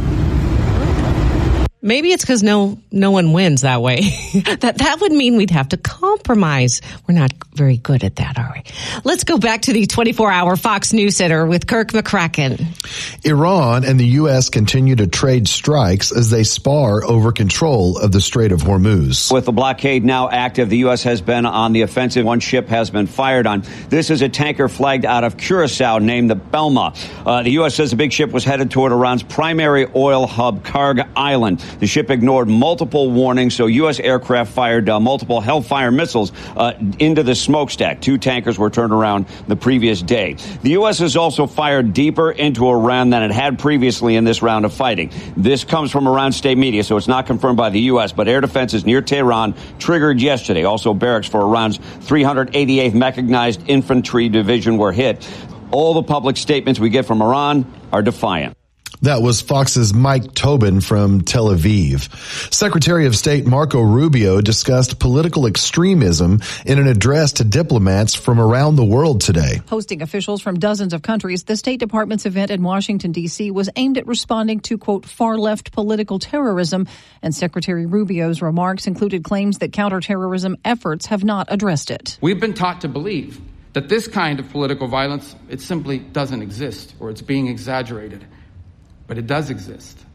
Speaker 2: Maybe it's because no no one wins that way. that that would mean we'd have to compromise. We're not very good at that, are we? Let's go back to the twenty-four hour Fox News Center with Kirk McCracken.
Speaker 14: Iran and the U S continue to trade strikes as they spar over control of the Strait of Hormuz.
Speaker 26: With the blockade now active, the U S has been on the offensive. One ship has been fired on. This is a tanker flagged out of Curacao named the Belma. Uh, the U S says the big ship was headed toward Iran's primary oil hub, Karg Island. The ship ignored multiple warnings, so U S aircraft fired uh, multiple Hellfire missiles uh, into the smokestack. Two tankers were turned around the previous day. The U S has also fired deeper into Iran than it had previously in this round of fighting. This comes from Iran state media, so it's not confirmed by the U S, but air defenses near Tehran triggered yesterday. Also, barracks for Iran's three hundred eighty-eighth Mechanized Infantry Division were hit. All the public statements we get from Iran are defiant.
Speaker 14: That was Fox's Mike Tobin from Tel Aviv. Secretary of State Marco Rubio discussed political extremism in an address to diplomats from around the world today.
Speaker 27: Hosting officials from dozens of countries, the State Department's event in Washington, D C was aimed at responding to, quote, far-left political terrorism, and Secretary Rubio's remarks included claims that counterterrorism efforts have not addressed it.
Speaker 28: We've been taught to believe that this kind of political violence, it simply doesn't exist, or it's being exaggerated. But it does exist.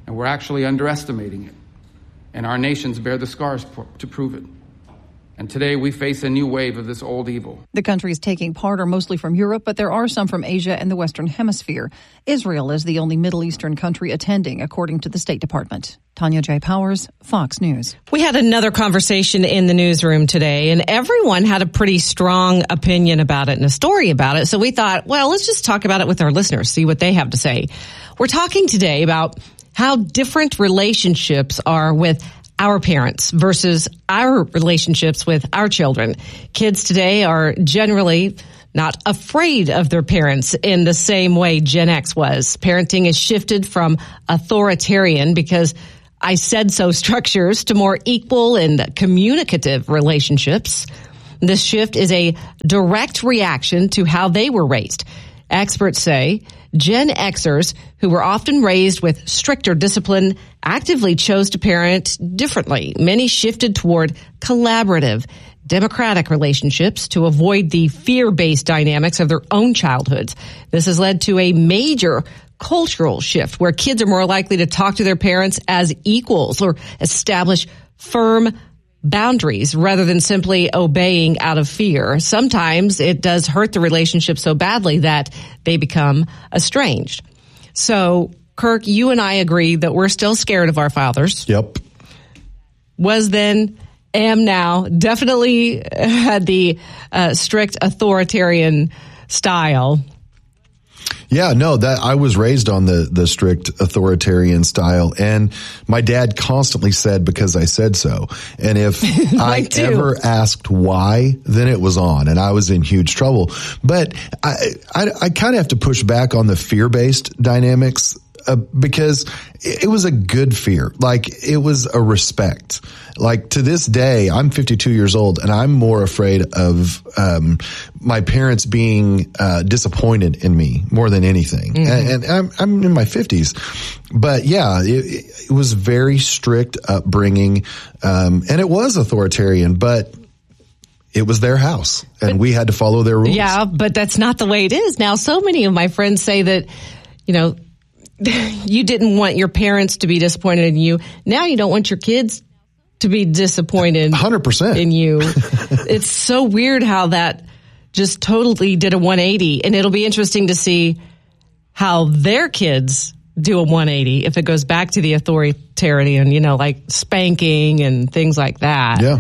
Speaker 28: and we're actually underestimating it. And our nations bear the scars to prove it. And today we face a new wave of this old evil.
Speaker 27: The countries taking part are mostly from Europe, but there are some from Asia and the Western Hemisphere. Israel is the only Middle Eastern country attending, according to the State Department. Tanya J. Powers, Fox News.
Speaker 2: We had another conversation in the newsroom today, and everyone had a pretty strong opinion about it and a story about it. So we thought, well, let's just talk about it with our listeners, see what they have to say. We're talking today about how different relationships are with our parents versus our relationships with our children. Kids today are generally not afraid of their parents in the same way Gen X was. Parenting has shifted from authoritarian because I said so structures to more equal and communicative relationships. This shift is a direct reaction to how they were raised. Experts say Gen Xers, who were often raised with stricter discipline, actively chose to parent differently. Many shifted toward collaborative, democratic relationships to avoid the fear-based dynamics of their own childhoods. This has led to a major cultural shift where kids are more likely to talk to their parents as equals or establish firm boundaries rather than simply obeying out of fear. Sometimes it does hurt the relationship so badly that they become estranged. So, Kirk, you and I agree that we're still scared of our fathers.
Speaker 14: Yep.
Speaker 2: Was then, am now, definitely had the uh, strict authoritarian style.
Speaker 14: Yeah, no, that I was raised on the, the strict authoritarian style, and my dad constantly said, because I said so. And if I
Speaker 2: too.
Speaker 14: ever asked why, then it was on, and I was in huge trouble. But I, I, I kind of have to push back on the fear-based dynamics. Uh, because it was a good fear. Like, it was a respect. Like, to this day, I'm fifty-two years old, and I'm more afraid of um my parents being uh disappointed in me more than anything. Mm-hmm. And, and I'm, I'm in my fifties. But yeah, it, it was very strict upbringing, um and it was authoritarian, but it was their house, and
Speaker 2: but,
Speaker 14: we had to follow their rules.
Speaker 2: Yeah, but that's not the way it is now. So many of my friends say that, you know, you didn't want your parents to be disappointed in you. Now you don't want your kids to be disappointed
Speaker 14: one hundred percent
Speaker 2: in you. It's so weird how that just totally did a one eighty. And it'll be interesting to see how their kids do a one eighty if it goes back to the authoritarian, you know, like spanking and things like that.
Speaker 14: Yeah.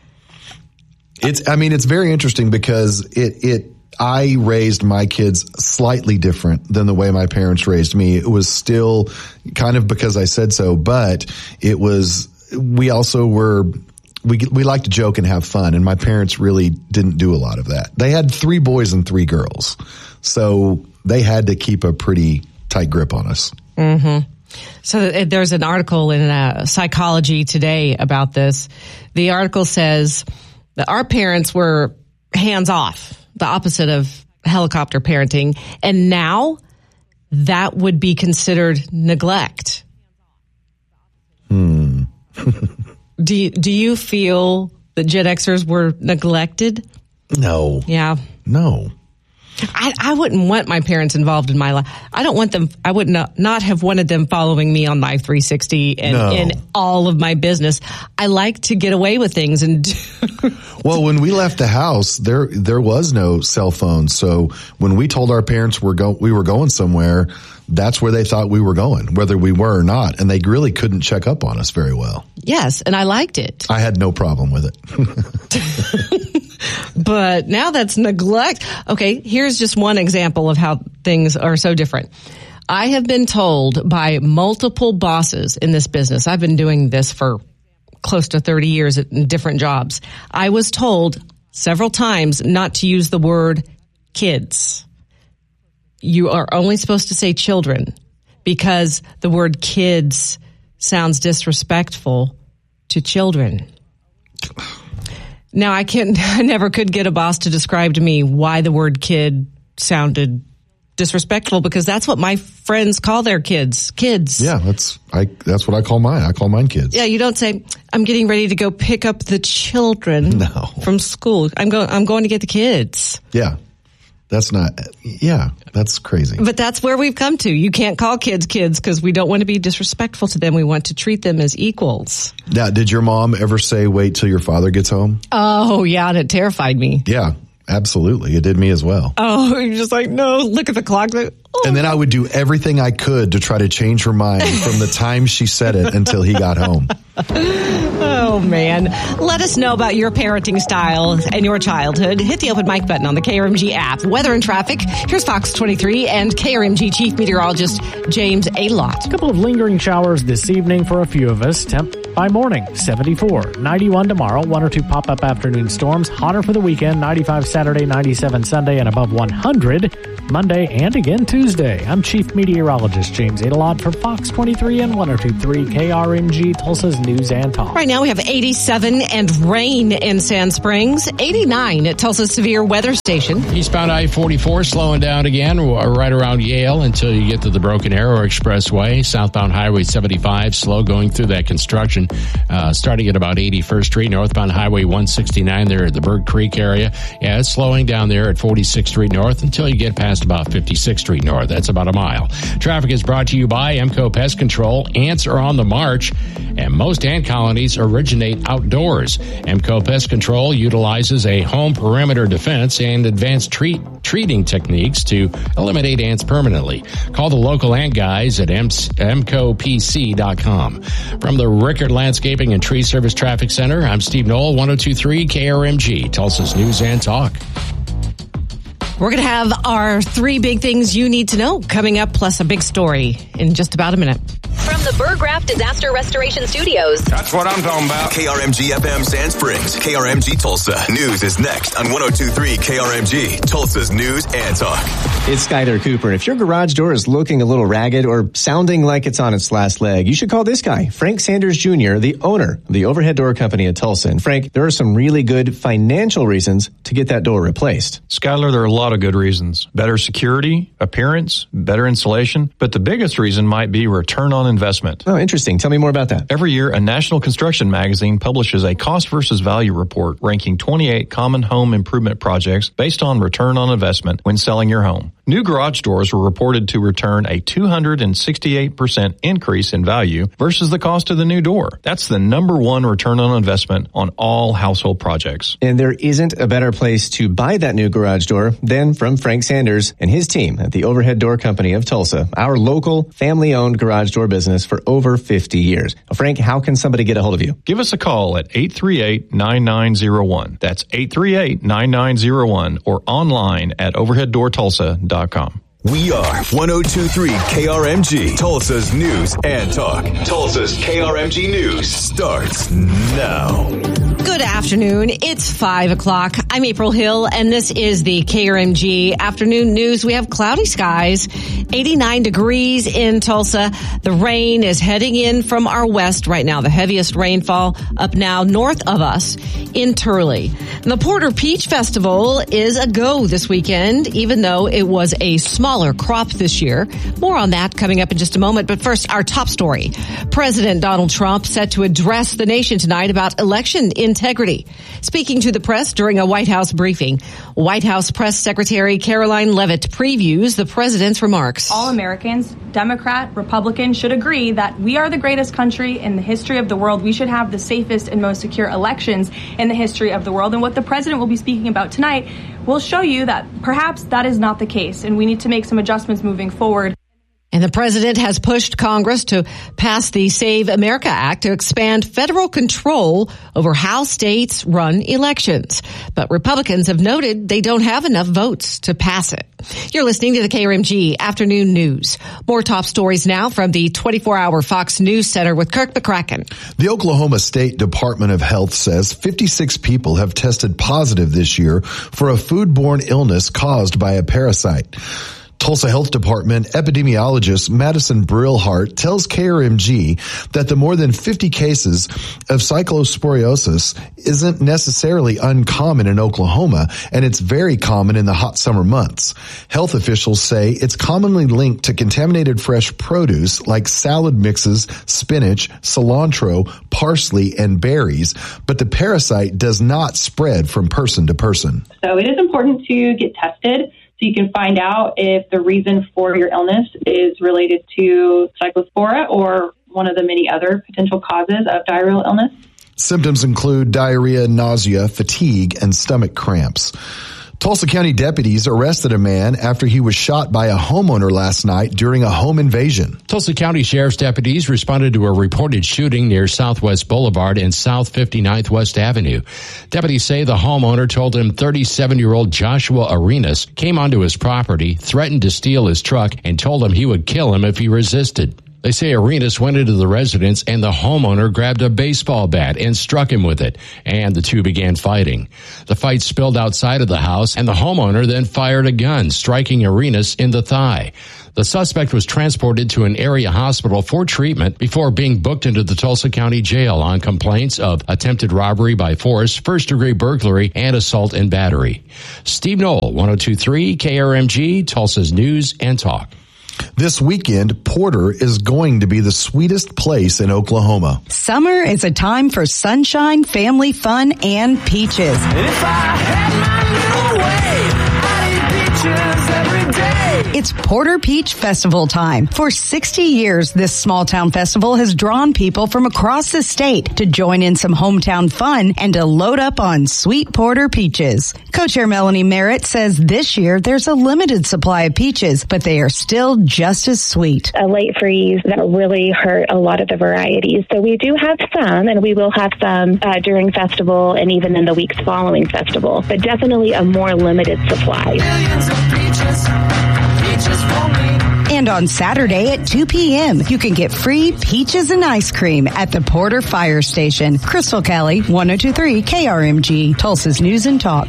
Speaker 14: It's, I mean, it's very interesting because it, it, I raised my kids slightly different than the way my parents raised me. It was still kind of because I said so, but it was, we also were, we we like to joke and have fun, and my parents really didn't do a lot of that. They had three boys and three girls, so they had to keep a pretty tight grip on us.
Speaker 2: Mm-hmm. So there's an article in uh, Psychology Today about this. The article says that our parents were hands off, the opposite of helicopter parenting, and now that would be considered neglect.
Speaker 14: Hmm.
Speaker 2: do you, do you feel that Gen Xers were neglected?
Speaker 14: No.
Speaker 2: Yeah.
Speaker 14: No.
Speaker 2: I, I wouldn't want my parents involved in my life. I don't want them, I would not, not have wanted them following me on Life three sixty and
Speaker 14: No.
Speaker 2: in all of my business. I like to get away with things and do.
Speaker 14: Well, when we left the house, there there was no cell phone. So when we told our parents we're go, we were going somewhere, that's where they thought we were going, whether we were or not. And they really couldn't check up on us very well.
Speaker 2: Yes, and I liked it.
Speaker 14: I had no problem with it.
Speaker 2: But now that's neglect. Okay, here's just one example of how things are so different. I have been told by multiple bosses in this business, I've been doing this for close to thirty years in different jobs. I was told several times not to use the word kids. You are only supposed to say children because the word kids sounds disrespectful to children. Now, I can't, I never could get a boss to describe to me why the word kid sounded disrespectful, because that's what my friends call their kids, kids.
Speaker 14: Yeah, that's I. That's what I call mine. I call mine kids.
Speaker 2: Yeah, you don't say, I'm getting ready to go pick up the children
Speaker 14: no.
Speaker 2: from school. I'm going, I'm going to get the kids.
Speaker 14: Yeah. That's not, yeah, that's crazy.
Speaker 2: But that's where we've come to. You can't call kids kids because we don't want to be disrespectful to them. We want to treat them as equals.
Speaker 14: Now, did your mom ever say, wait till your father gets home?
Speaker 2: Oh, yeah, and it terrified me.
Speaker 14: Yeah, absolutely. It did me as well.
Speaker 2: Oh, you're just like, no, look at the clock. Oh.
Speaker 14: And then I would do everything I could to try to change her mind from the time she said it until he got home.
Speaker 2: Oh, man. Let us know about your parenting style and your childhood. Hit the open mic button on the K R M G app. Weather and traffic. Here's Fox twenty-three and K R M G Chief Meteorologist James Adelot.
Speaker 4: A couple of lingering showers this evening for a few of us. Temp by morning, seventy-four. ninety-one tomorrow. One or two pop-up afternoon storms. Hotter for the weekend. ninety-five Saturday, ninety-seven Sunday, and above one hundred Monday and again Tuesday. I'm Chief Meteorologist James Adelot for Fox twenty-three and one oh two point three K R M G, Tulsa's News and Talk.
Speaker 2: Right now we have eighty-seven and rain in Sand Springs, eighty-nine at Tulsa's Severe Weather Station.
Speaker 5: Eastbound I forty-four slowing down again right around Yale until you get to the Broken Arrow Expressway. Southbound Highway seventy-five slow going through that construction, uh, starting at about eighty-first Street. Northbound Highway one sixty-nine there at the Bird Creek area. Yeah, it's slowing down there at forty-sixth Street North until you get past about fifty-sixth Street North. That's about a mile. Traffic is brought to you by Emco Pest Control. Ants are on the march, and most ant colonies originate outdoors. Emco Pest Control utilizes a home perimeter defense and advanced treat, treating techniques to eliminate ants permanently. Call the local ant guys at emco p c dot com. From the Rickert Landscaping and Tree Service Traffic Center, I'm Steve Knoll, one oh two point three K R M G, Tulsa's News and Talk.
Speaker 2: We're going to have our three big things you need to know coming up, plus a big story in just about a minute.
Speaker 6: From the Burgraft Disaster Restoration Studios.
Speaker 3: That's what I'm talking about. K R M G F M Sand Springs, K R M G Tulsa. News is next on one oh two point three K R M G, Tulsa's News and Talk.
Speaker 22: It's Skyler Cooper. If your garage door is looking a little ragged or sounding like it's on its last leg, you should call this guy, Frank Sanders Junior, the owner of the Overhead Door Company of Tulsa. And Frank, there are some really good financial reasons to get that door replaced.
Speaker 7: Skyler, there are a lot of good reasons. Better security, appearance, better insulation, but the biggest reason might be return on investment.
Speaker 22: Oh, interesting. Tell me more about that.
Speaker 7: Every year, a National Construction magazine publishes a cost versus value report ranking twenty-eight common home improvement projects based on return on investment when selling your home. New garage doors were reported to return a two hundred sixty-eight percent increase in value versus the cost of the new door. That's the number one return on investment on all household projects.
Speaker 22: And there isn't a better place to buy that new garage door than from Frank Sanders and his team at the Overhead Door Company of Tulsa, our local family-owned garage door business for over fifty years. Now, Frank, how can somebody get a hold of you?
Speaker 7: Give us a call at eight three eight, nine nine zero one. That's eight three eight, nine nine zero one or online at overhead door tulsa dot com.
Speaker 3: We are one oh two point three K R M G, Tulsa's News and Talk. Tulsa's K R M G News starts now.
Speaker 2: Good afternoon. It's five o'clock. I'm April Hill, and this is the K R M G Afternoon News. We have cloudy skies, eighty-nine degrees in Tulsa. The rain is heading in from our west right now. The heaviest rainfall up now north of us in Turley. The Porter Peach Festival is a go this weekend, even though it was a smaller crop this year. More on that coming up in just a moment. But first, our top story. President Donald Trump set to address the nation tonight about election integrity. Speaking to the press during a White House briefing, White House Press Secretary Caroline Leavitt previews the president's remarks.
Speaker 1: All Americans, Democrat, Republican, should agree that we are the greatest country in the history of the world. We should have the safest and most secure elections in the history of the world. And what the president will be speaking about tonight will show you that perhaps that is not the case, and we need to make some adjustments moving forward.
Speaker 2: And the president has pushed Congress to pass the Save America Act to expand federal control over how states run elections. But Republicans have noted they don't have enough votes to pass it. You're listening to the K R M G Afternoon News. More top stories now from the twenty-four hour Fox News Center with Kirk McCracken.
Speaker 14: The Oklahoma State Department of Health says fifty-six people have tested positive this year for a foodborne illness caused by a parasite. Tulsa Health Department epidemiologist Madison Brillhart tells K R M G that the more than fifty cases of cyclosporiosis isn't necessarily uncommon in Oklahoma, and it's very common in the hot summer months. Health officials say it's commonly linked to contaminated fresh produce like salad mixes, spinach, cilantro, parsley, and berries, but the parasite does not spread from person to person.
Speaker 8: So it is important to get tested you can find out if the reason for your illness is related to cyclospora or one of the many other potential causes of diarrheal illness.
Speaker 14: Symptoms include diarrhea, nausea, fatigue, and stomach cramps. Tulsa County deputies arrested a man after he was shot by a homeowner last night during a home invasion.
Speaker 5: Tulsa County Sheriff's deputies responded to a reported shooting near Southwest Boulevard and South fifty-ninth West Avenue. Deputies say the homeowner told him thirty-seven-year-old Joshua Arenas came onto his property, threatened to steal his truck, and told him he would kill him if he resisted. They say Arenas went into the residence and the homeowner grabbed a baseball bat and struck him with it, and the two began fighting. The fight spilled outside of the house, and the homeowner then fired a gun, striking Arenas in the thigh. The suspect was transported to an area hospital for treatment before being booked into the Tulsa County Jail on complaints of attempted robbery by force, first-degree burglary, and assault and battery. Steve Knoll, one oh two point three K R M G, Tulsa's News and Talk.
Speaker 14: This weekend, Porter is going to be the sweetest place in Oklahoma.
Speaker 9: Summer is a time for sunshine, family fun, and peaches.
Speaker 17: If I had my little way, I'd eat peaches every day.
Speaker 9: It's Porter Peach Festival time. For sixty years, this small town festival has drawn people from across the state to join in some hometown fun and to load up on sweet Porter peaches. Co-chair Melanie Merritt says this year there's a limited supply of peaches, but they are still just as sweet.
Speaker 10: A late freeze that really hurt a lot of the varieties. So we do have some, and we will have some uh, during festival and even in the weeks following festival, but definitely a more limited supply.
Speaker 17: Millions of peaches, peaches for me.
Speaker 9: And on Saturday at two p.m., you can get free peaches and ice cream at the Porter Fire Station. Crystal Kelly, one oh two point three K R M G, Tulsa's News and Talk.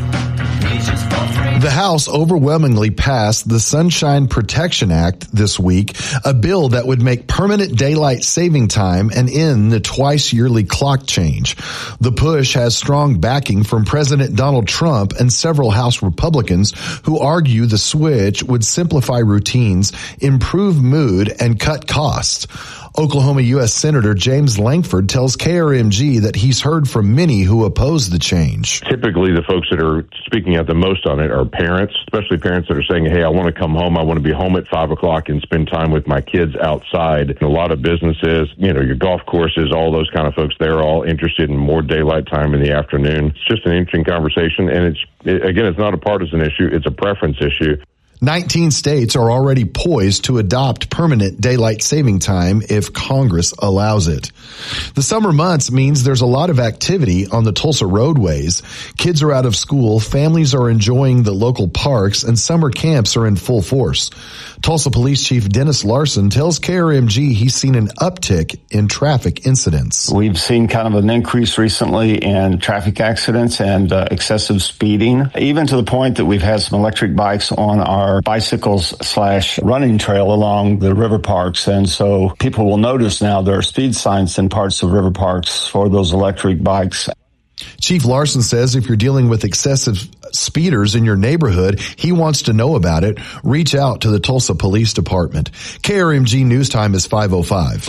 Speaker 14: The House overwhelmingly passed the Sunshine Protection Act this week, a bill that would make permanent daylight saving time and end the twice-yearly clock change. The push has strong backing from President Donald Trump and several House Republicans who argue the switch would simplify routines, improve mood, and cut costs. Oklahoma U S Senator James Lankford tells K R M G that he's heard from many who oppose the change.
Speaker 11: Typically, the folks that are speaking out the most on it are parents, especially parents that are saying, hey, I want to come home. I want to be home at five o'clock and spend time with my kids outside. And a lot of businesses, you know, your golf courses, all those kind of folks, they're all interested in more daylight time in the afternoon. It's just an interesting conversation. And it's, it, again, it's not a partisan issue. It's a preference issue.
Speaker 14: nineteen states are already poised to adopt permanent daylight saving time if Congress allows it. The summer months means there's a lot of activity on the Tulsa roadways. Kids are out of school, families are enjoying the local parks, and summer camps are in full force. Tulsa Police Chief Dennis Larson tells K R M G he's seen an uptick in traffic incidents.
Speaker 12: We've seen kind of an increase recently in traffic accidents and uh, excessive speeding, even to the point that we've had some electric bikes on our Our bicycles slash running trail along the river parks. And so people will notice now there are speed signs in parts of river parks for those electric bikes.
Speaker 14: Chief Larson says if you're dealing with excessive speeders in your neighborhood, he wants to know about it. Reach out to the Tulsa Police Department. K R M G News Time is five oh five.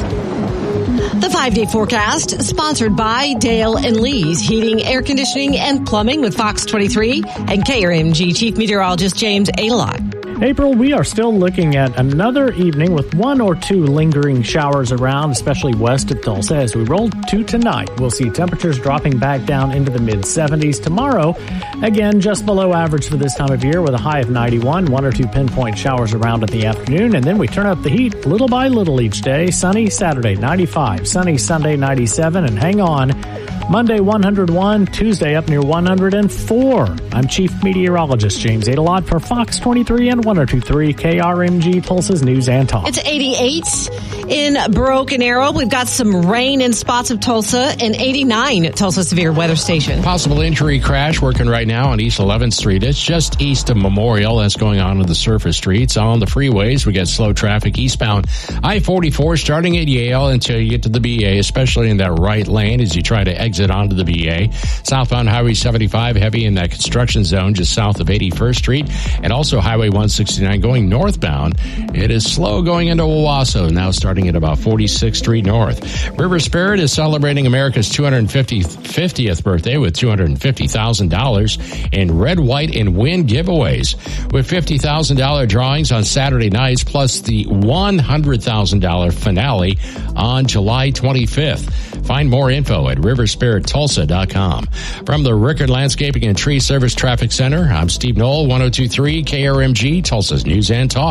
Speaker 2: The five-day forecast, sponsored by Dale and Lee's Heating, Air Conditioning, and Plumbing with Fox twenty-three and K R M G Chief Meteorologist James Adelot.
Speaker 4: April, we are still looking at another evening with one or two lingering showers around, especially west of Tulsa. As we roll to tonight, we'll see temperatures dropping back down into the mid seventies. Tomorrow, again, just below average for this time of year with a high of ninety-one, one or two pinpoint showers around at the afternoon. And then we turn up the heat little by little each day. Sunny Saturday, ninety-five. Sunny Sunday, ninety-seven. And hang on, Monday, one hundred one. Tuesday, up near one hundred four. I'm Chief Meteorologist James Adelot for Fox twenty-three and one oh two point three K R M G, Tulsa's News and Talk.
Speaker 2: It's eighty-eight in Broken Arrow. We've got some rain in spots of Tulsa, and eighty-nine at Tulsa Severe Weather Station.
Speaker 5: Possible injury crash working right now on East eleventh Street. It's just east of Memorial. That's going on in the surface streets. On the freeways, we got slow traffic eastbound I forty-four starting at Yale until you get to the B A, especially in that right lane as you try to exit onto the B A. Southbound Highway seventy-five, heavy in that construction zone just south of eighty-first Street, and also Highway one sixty-nine going northbound. It is slow going into Owasso, now starting at about forty-sixth Street North. River Spirit is celebrating America's two hundred fiftieth birthday with two hundred fifty thousand dollars in red, white, and win giveaways, with fifty thousand dollars drawings on Saturday nights, plus the one hundred thousand dollars finale on July twenty-fifth. Find more info at river spirit tulsa dot com. From the Rickard Landscaping and Tree Service Traffic Center, I'm Steve Knoll, one oh two point three K R M G, Tulsa's News and Talk.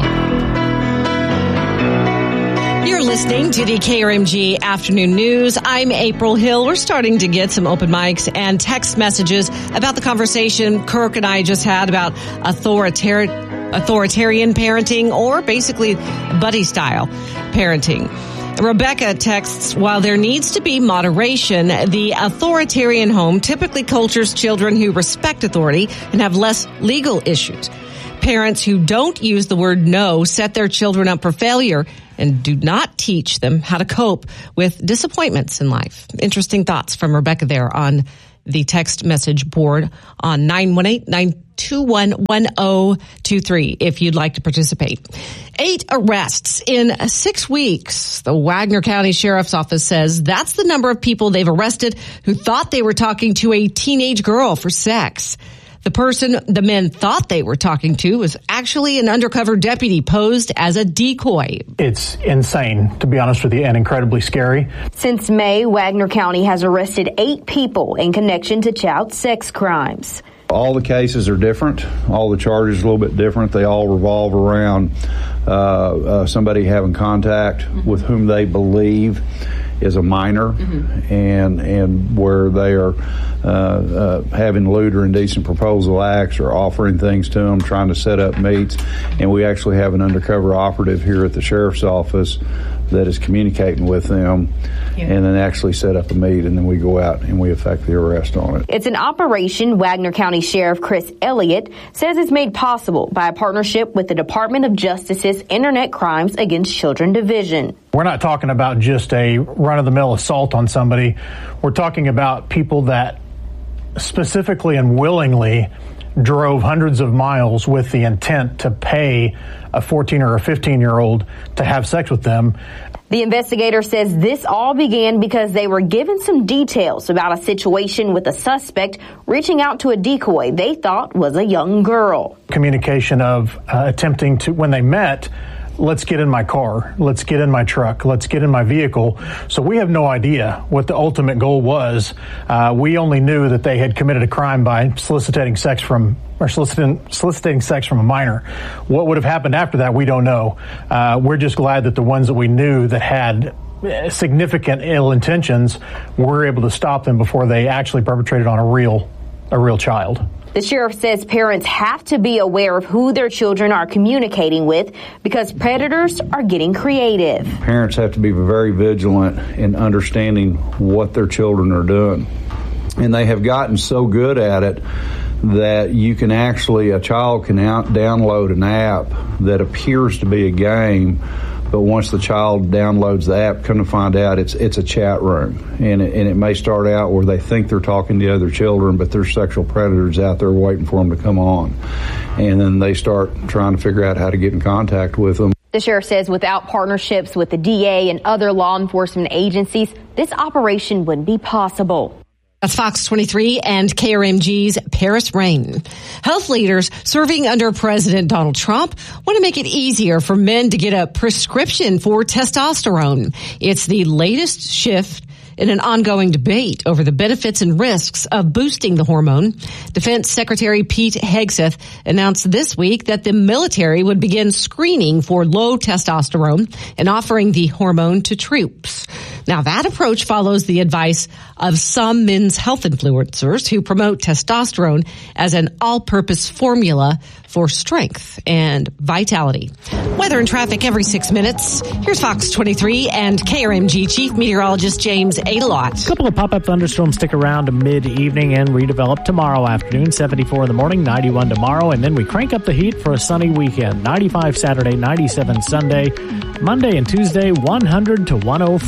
Speaker 2: You're listening to the K R M G Afternoon News. I'm April Hill. We're starting to get some open mics and text messages about the conversation Kirk and I just had about authoritarian, authoritarian parenting, or basically buddy style parenting. Rebecca texts, while there needs to be moderation, the authoritarian home typically cultures children who respect authority and have less legal issues. Parents who don't use the word no set their children up for failure and do not teach them how to cope with disappointments in life. Interesting thoughts from Rebecca there on the text message board on nine one eight, nine two one, one oh two three if you'd like to participate. Eight arrests in six weeks. The Wagner County Sheriff's Office says that's the number of people they've arrested who thought they were talking to a teenage girl for sex. The person the men thought they were talking to was actually an undercover deputy posed as a decoy.
Speaker 13: It's insane, to be honest with you, and incredibly scary.
Speaker 15: Since May, Wagner County has arrested eight people in connection to child sex crimes.
Speaker 16: All the cases are different. All the charges are a little bit different. They all revolve around uh, uh, somebody having contact mm-hmm. with whom they believe is a minor, mm-hmm. and and where they are uh, uh, having lewd or indecent proposal acts or offering things to them, trying to set up meets. And we actually have an undercover operative here at the sheriff's office that is communicating with them, yeah. and then actually set up a meet, and then we go out and we effect the arrest on it.
Speaker 15: It's an operation Wagner County Sheriff Chris Elliott says is made possible by a partnership with the Department of Justice's Internet Crimes Against Children Division.
Speaker 13: We're not talking about just a run-of-the-mill assault on somebody. We're talking about people that specifically and willingly drove hundreds of miles with the intent to pay a fourteen or a fifteen year old to have sex with them.
Speaker 15: The investigator says this all began because they were given some details about a situation with a suspect reaching out to a decoy they thought was a young girl.
Speaker 13: Communication of uh, attempting to, when they met, let's get in my car, let's get in my truck, let's get in my vehicle. So we have no idea what the ultimate goal was. Uh, we only knew that they had committed a crime by soliciting sex from or soliciting, soliciting sex from a minor. What would have happened after that, we don't know. Uh, we're just glad that the ones that we knew that had significant ill intentions, were able to stop them before they actually perpetrated on a real, a real child.
Speaker 15: The sheriff says parents have to be aware of who their children are communicating with because predators are getting creative.
Speaker 16: Parents have to be very vigilant in understanding what their children are doing. And they have gotten so good at it that you can actually, a child can out download an app that appears to be a game, but once the child downloads the app, come to find out it's it's a chat room. And it, and it may start out where they think they're talking to other children, but there's sexual predators out there waiting for them to come on. And then they start trying to figure out how to get in contact with them.
Speaker 15: The sheriff says without partnerships with the D A and other law enforcement agencies, this operation wouldn't be possible.
Speaker 2: That's Fox twenty-three and K R M G's Paris Rain. Health leaders serving under President Donald Trump want to make it easier for men to get a prescription for testosterone. It's the latest shift in an ongoing debate over the benefits and risks of boosting the hormone. Defense Secretary Pete Hegseth announced this week that the military would begin screening for low testosterone and offering the hormone to troops. Now, that approach follows the advice of some men's health influencers who promote testosterone as an all-purpose formula for strength and vitality. Weather and traffic every six minutes. Here's Fox twenty-three and K R M G Chief Meteorologist James Adelot.
Speaker 4: A couple of pop-up thunderstorms stick around to mid-evening and redevelop tomorrow afternoon. seventy-four in the morning, ninety-one tomorrow, and then we crank up the heat for a sunny weekend. ninety-five Saturday, ninety-seven Sunday. Monday and Tuesday, one hundred to one oh four. I'm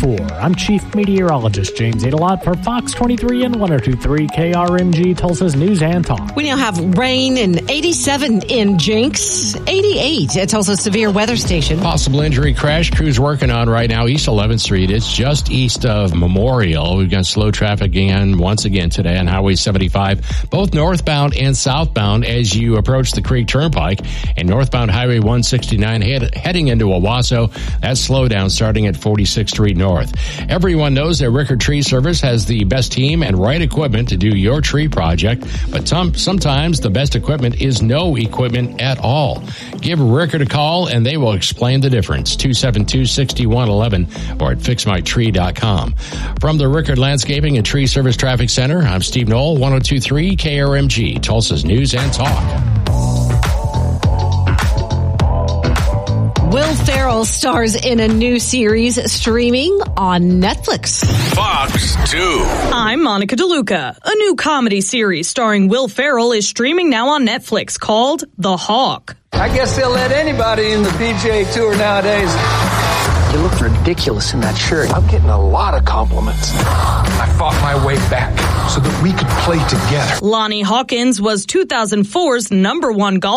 Speaker 4: I'm Chief Meteorologist James Adelot for Fox twenty-three and one oh two point three K R M G, Tulsa's News and Talk.
Speaker 2: We now have rain and eighty-seven in Jenks, eighty-eight at Tulsa's Severe Weather Station.
Speaker 5: Possible injury crash crews working on right now, East eleventh Street. It's just east of Memorial. We've got slow traffic again, once again today on Highway seventy-five, both northbound and southbound as you approach the Creek Turnpike, and northbound Highway one sixty-nine head, heading into Owasso. That's slowdown starting at forty-sixth Street North. Everyone knows that Rickard Tree Service has the best team and right equipment to do your tree project, but some, sometimes the best equipment is no equipment at all. Give Rickard a call and they will explain the difference. two seven two, six one one one or at fix my tree dot com. From the Rickard Landscaping and Tree Service Traffic Center, I'm Steve Knoll, one oh two point three K R M G, Tulsa's News and Talk.
Speaker 2: Will Ferrell stars in a new series streaming on Netflix.
Speaker 18: Fox two.
Speaker 19: I'm Monica DeLuca. A new comedy series starring Will Ferrell is streaming now on Netflix called The Hawk.
Speaker 20: I guess they'll let anybody in the P G A Tour nowadays.
Speaker 21: You look ridiculous in that shirt. I'm getting a lot of compliments.
Speaker 20: I fought my way back so that we could play together.
Speaker 19: Lonnie Hawkins was two thousand four's number one golfer.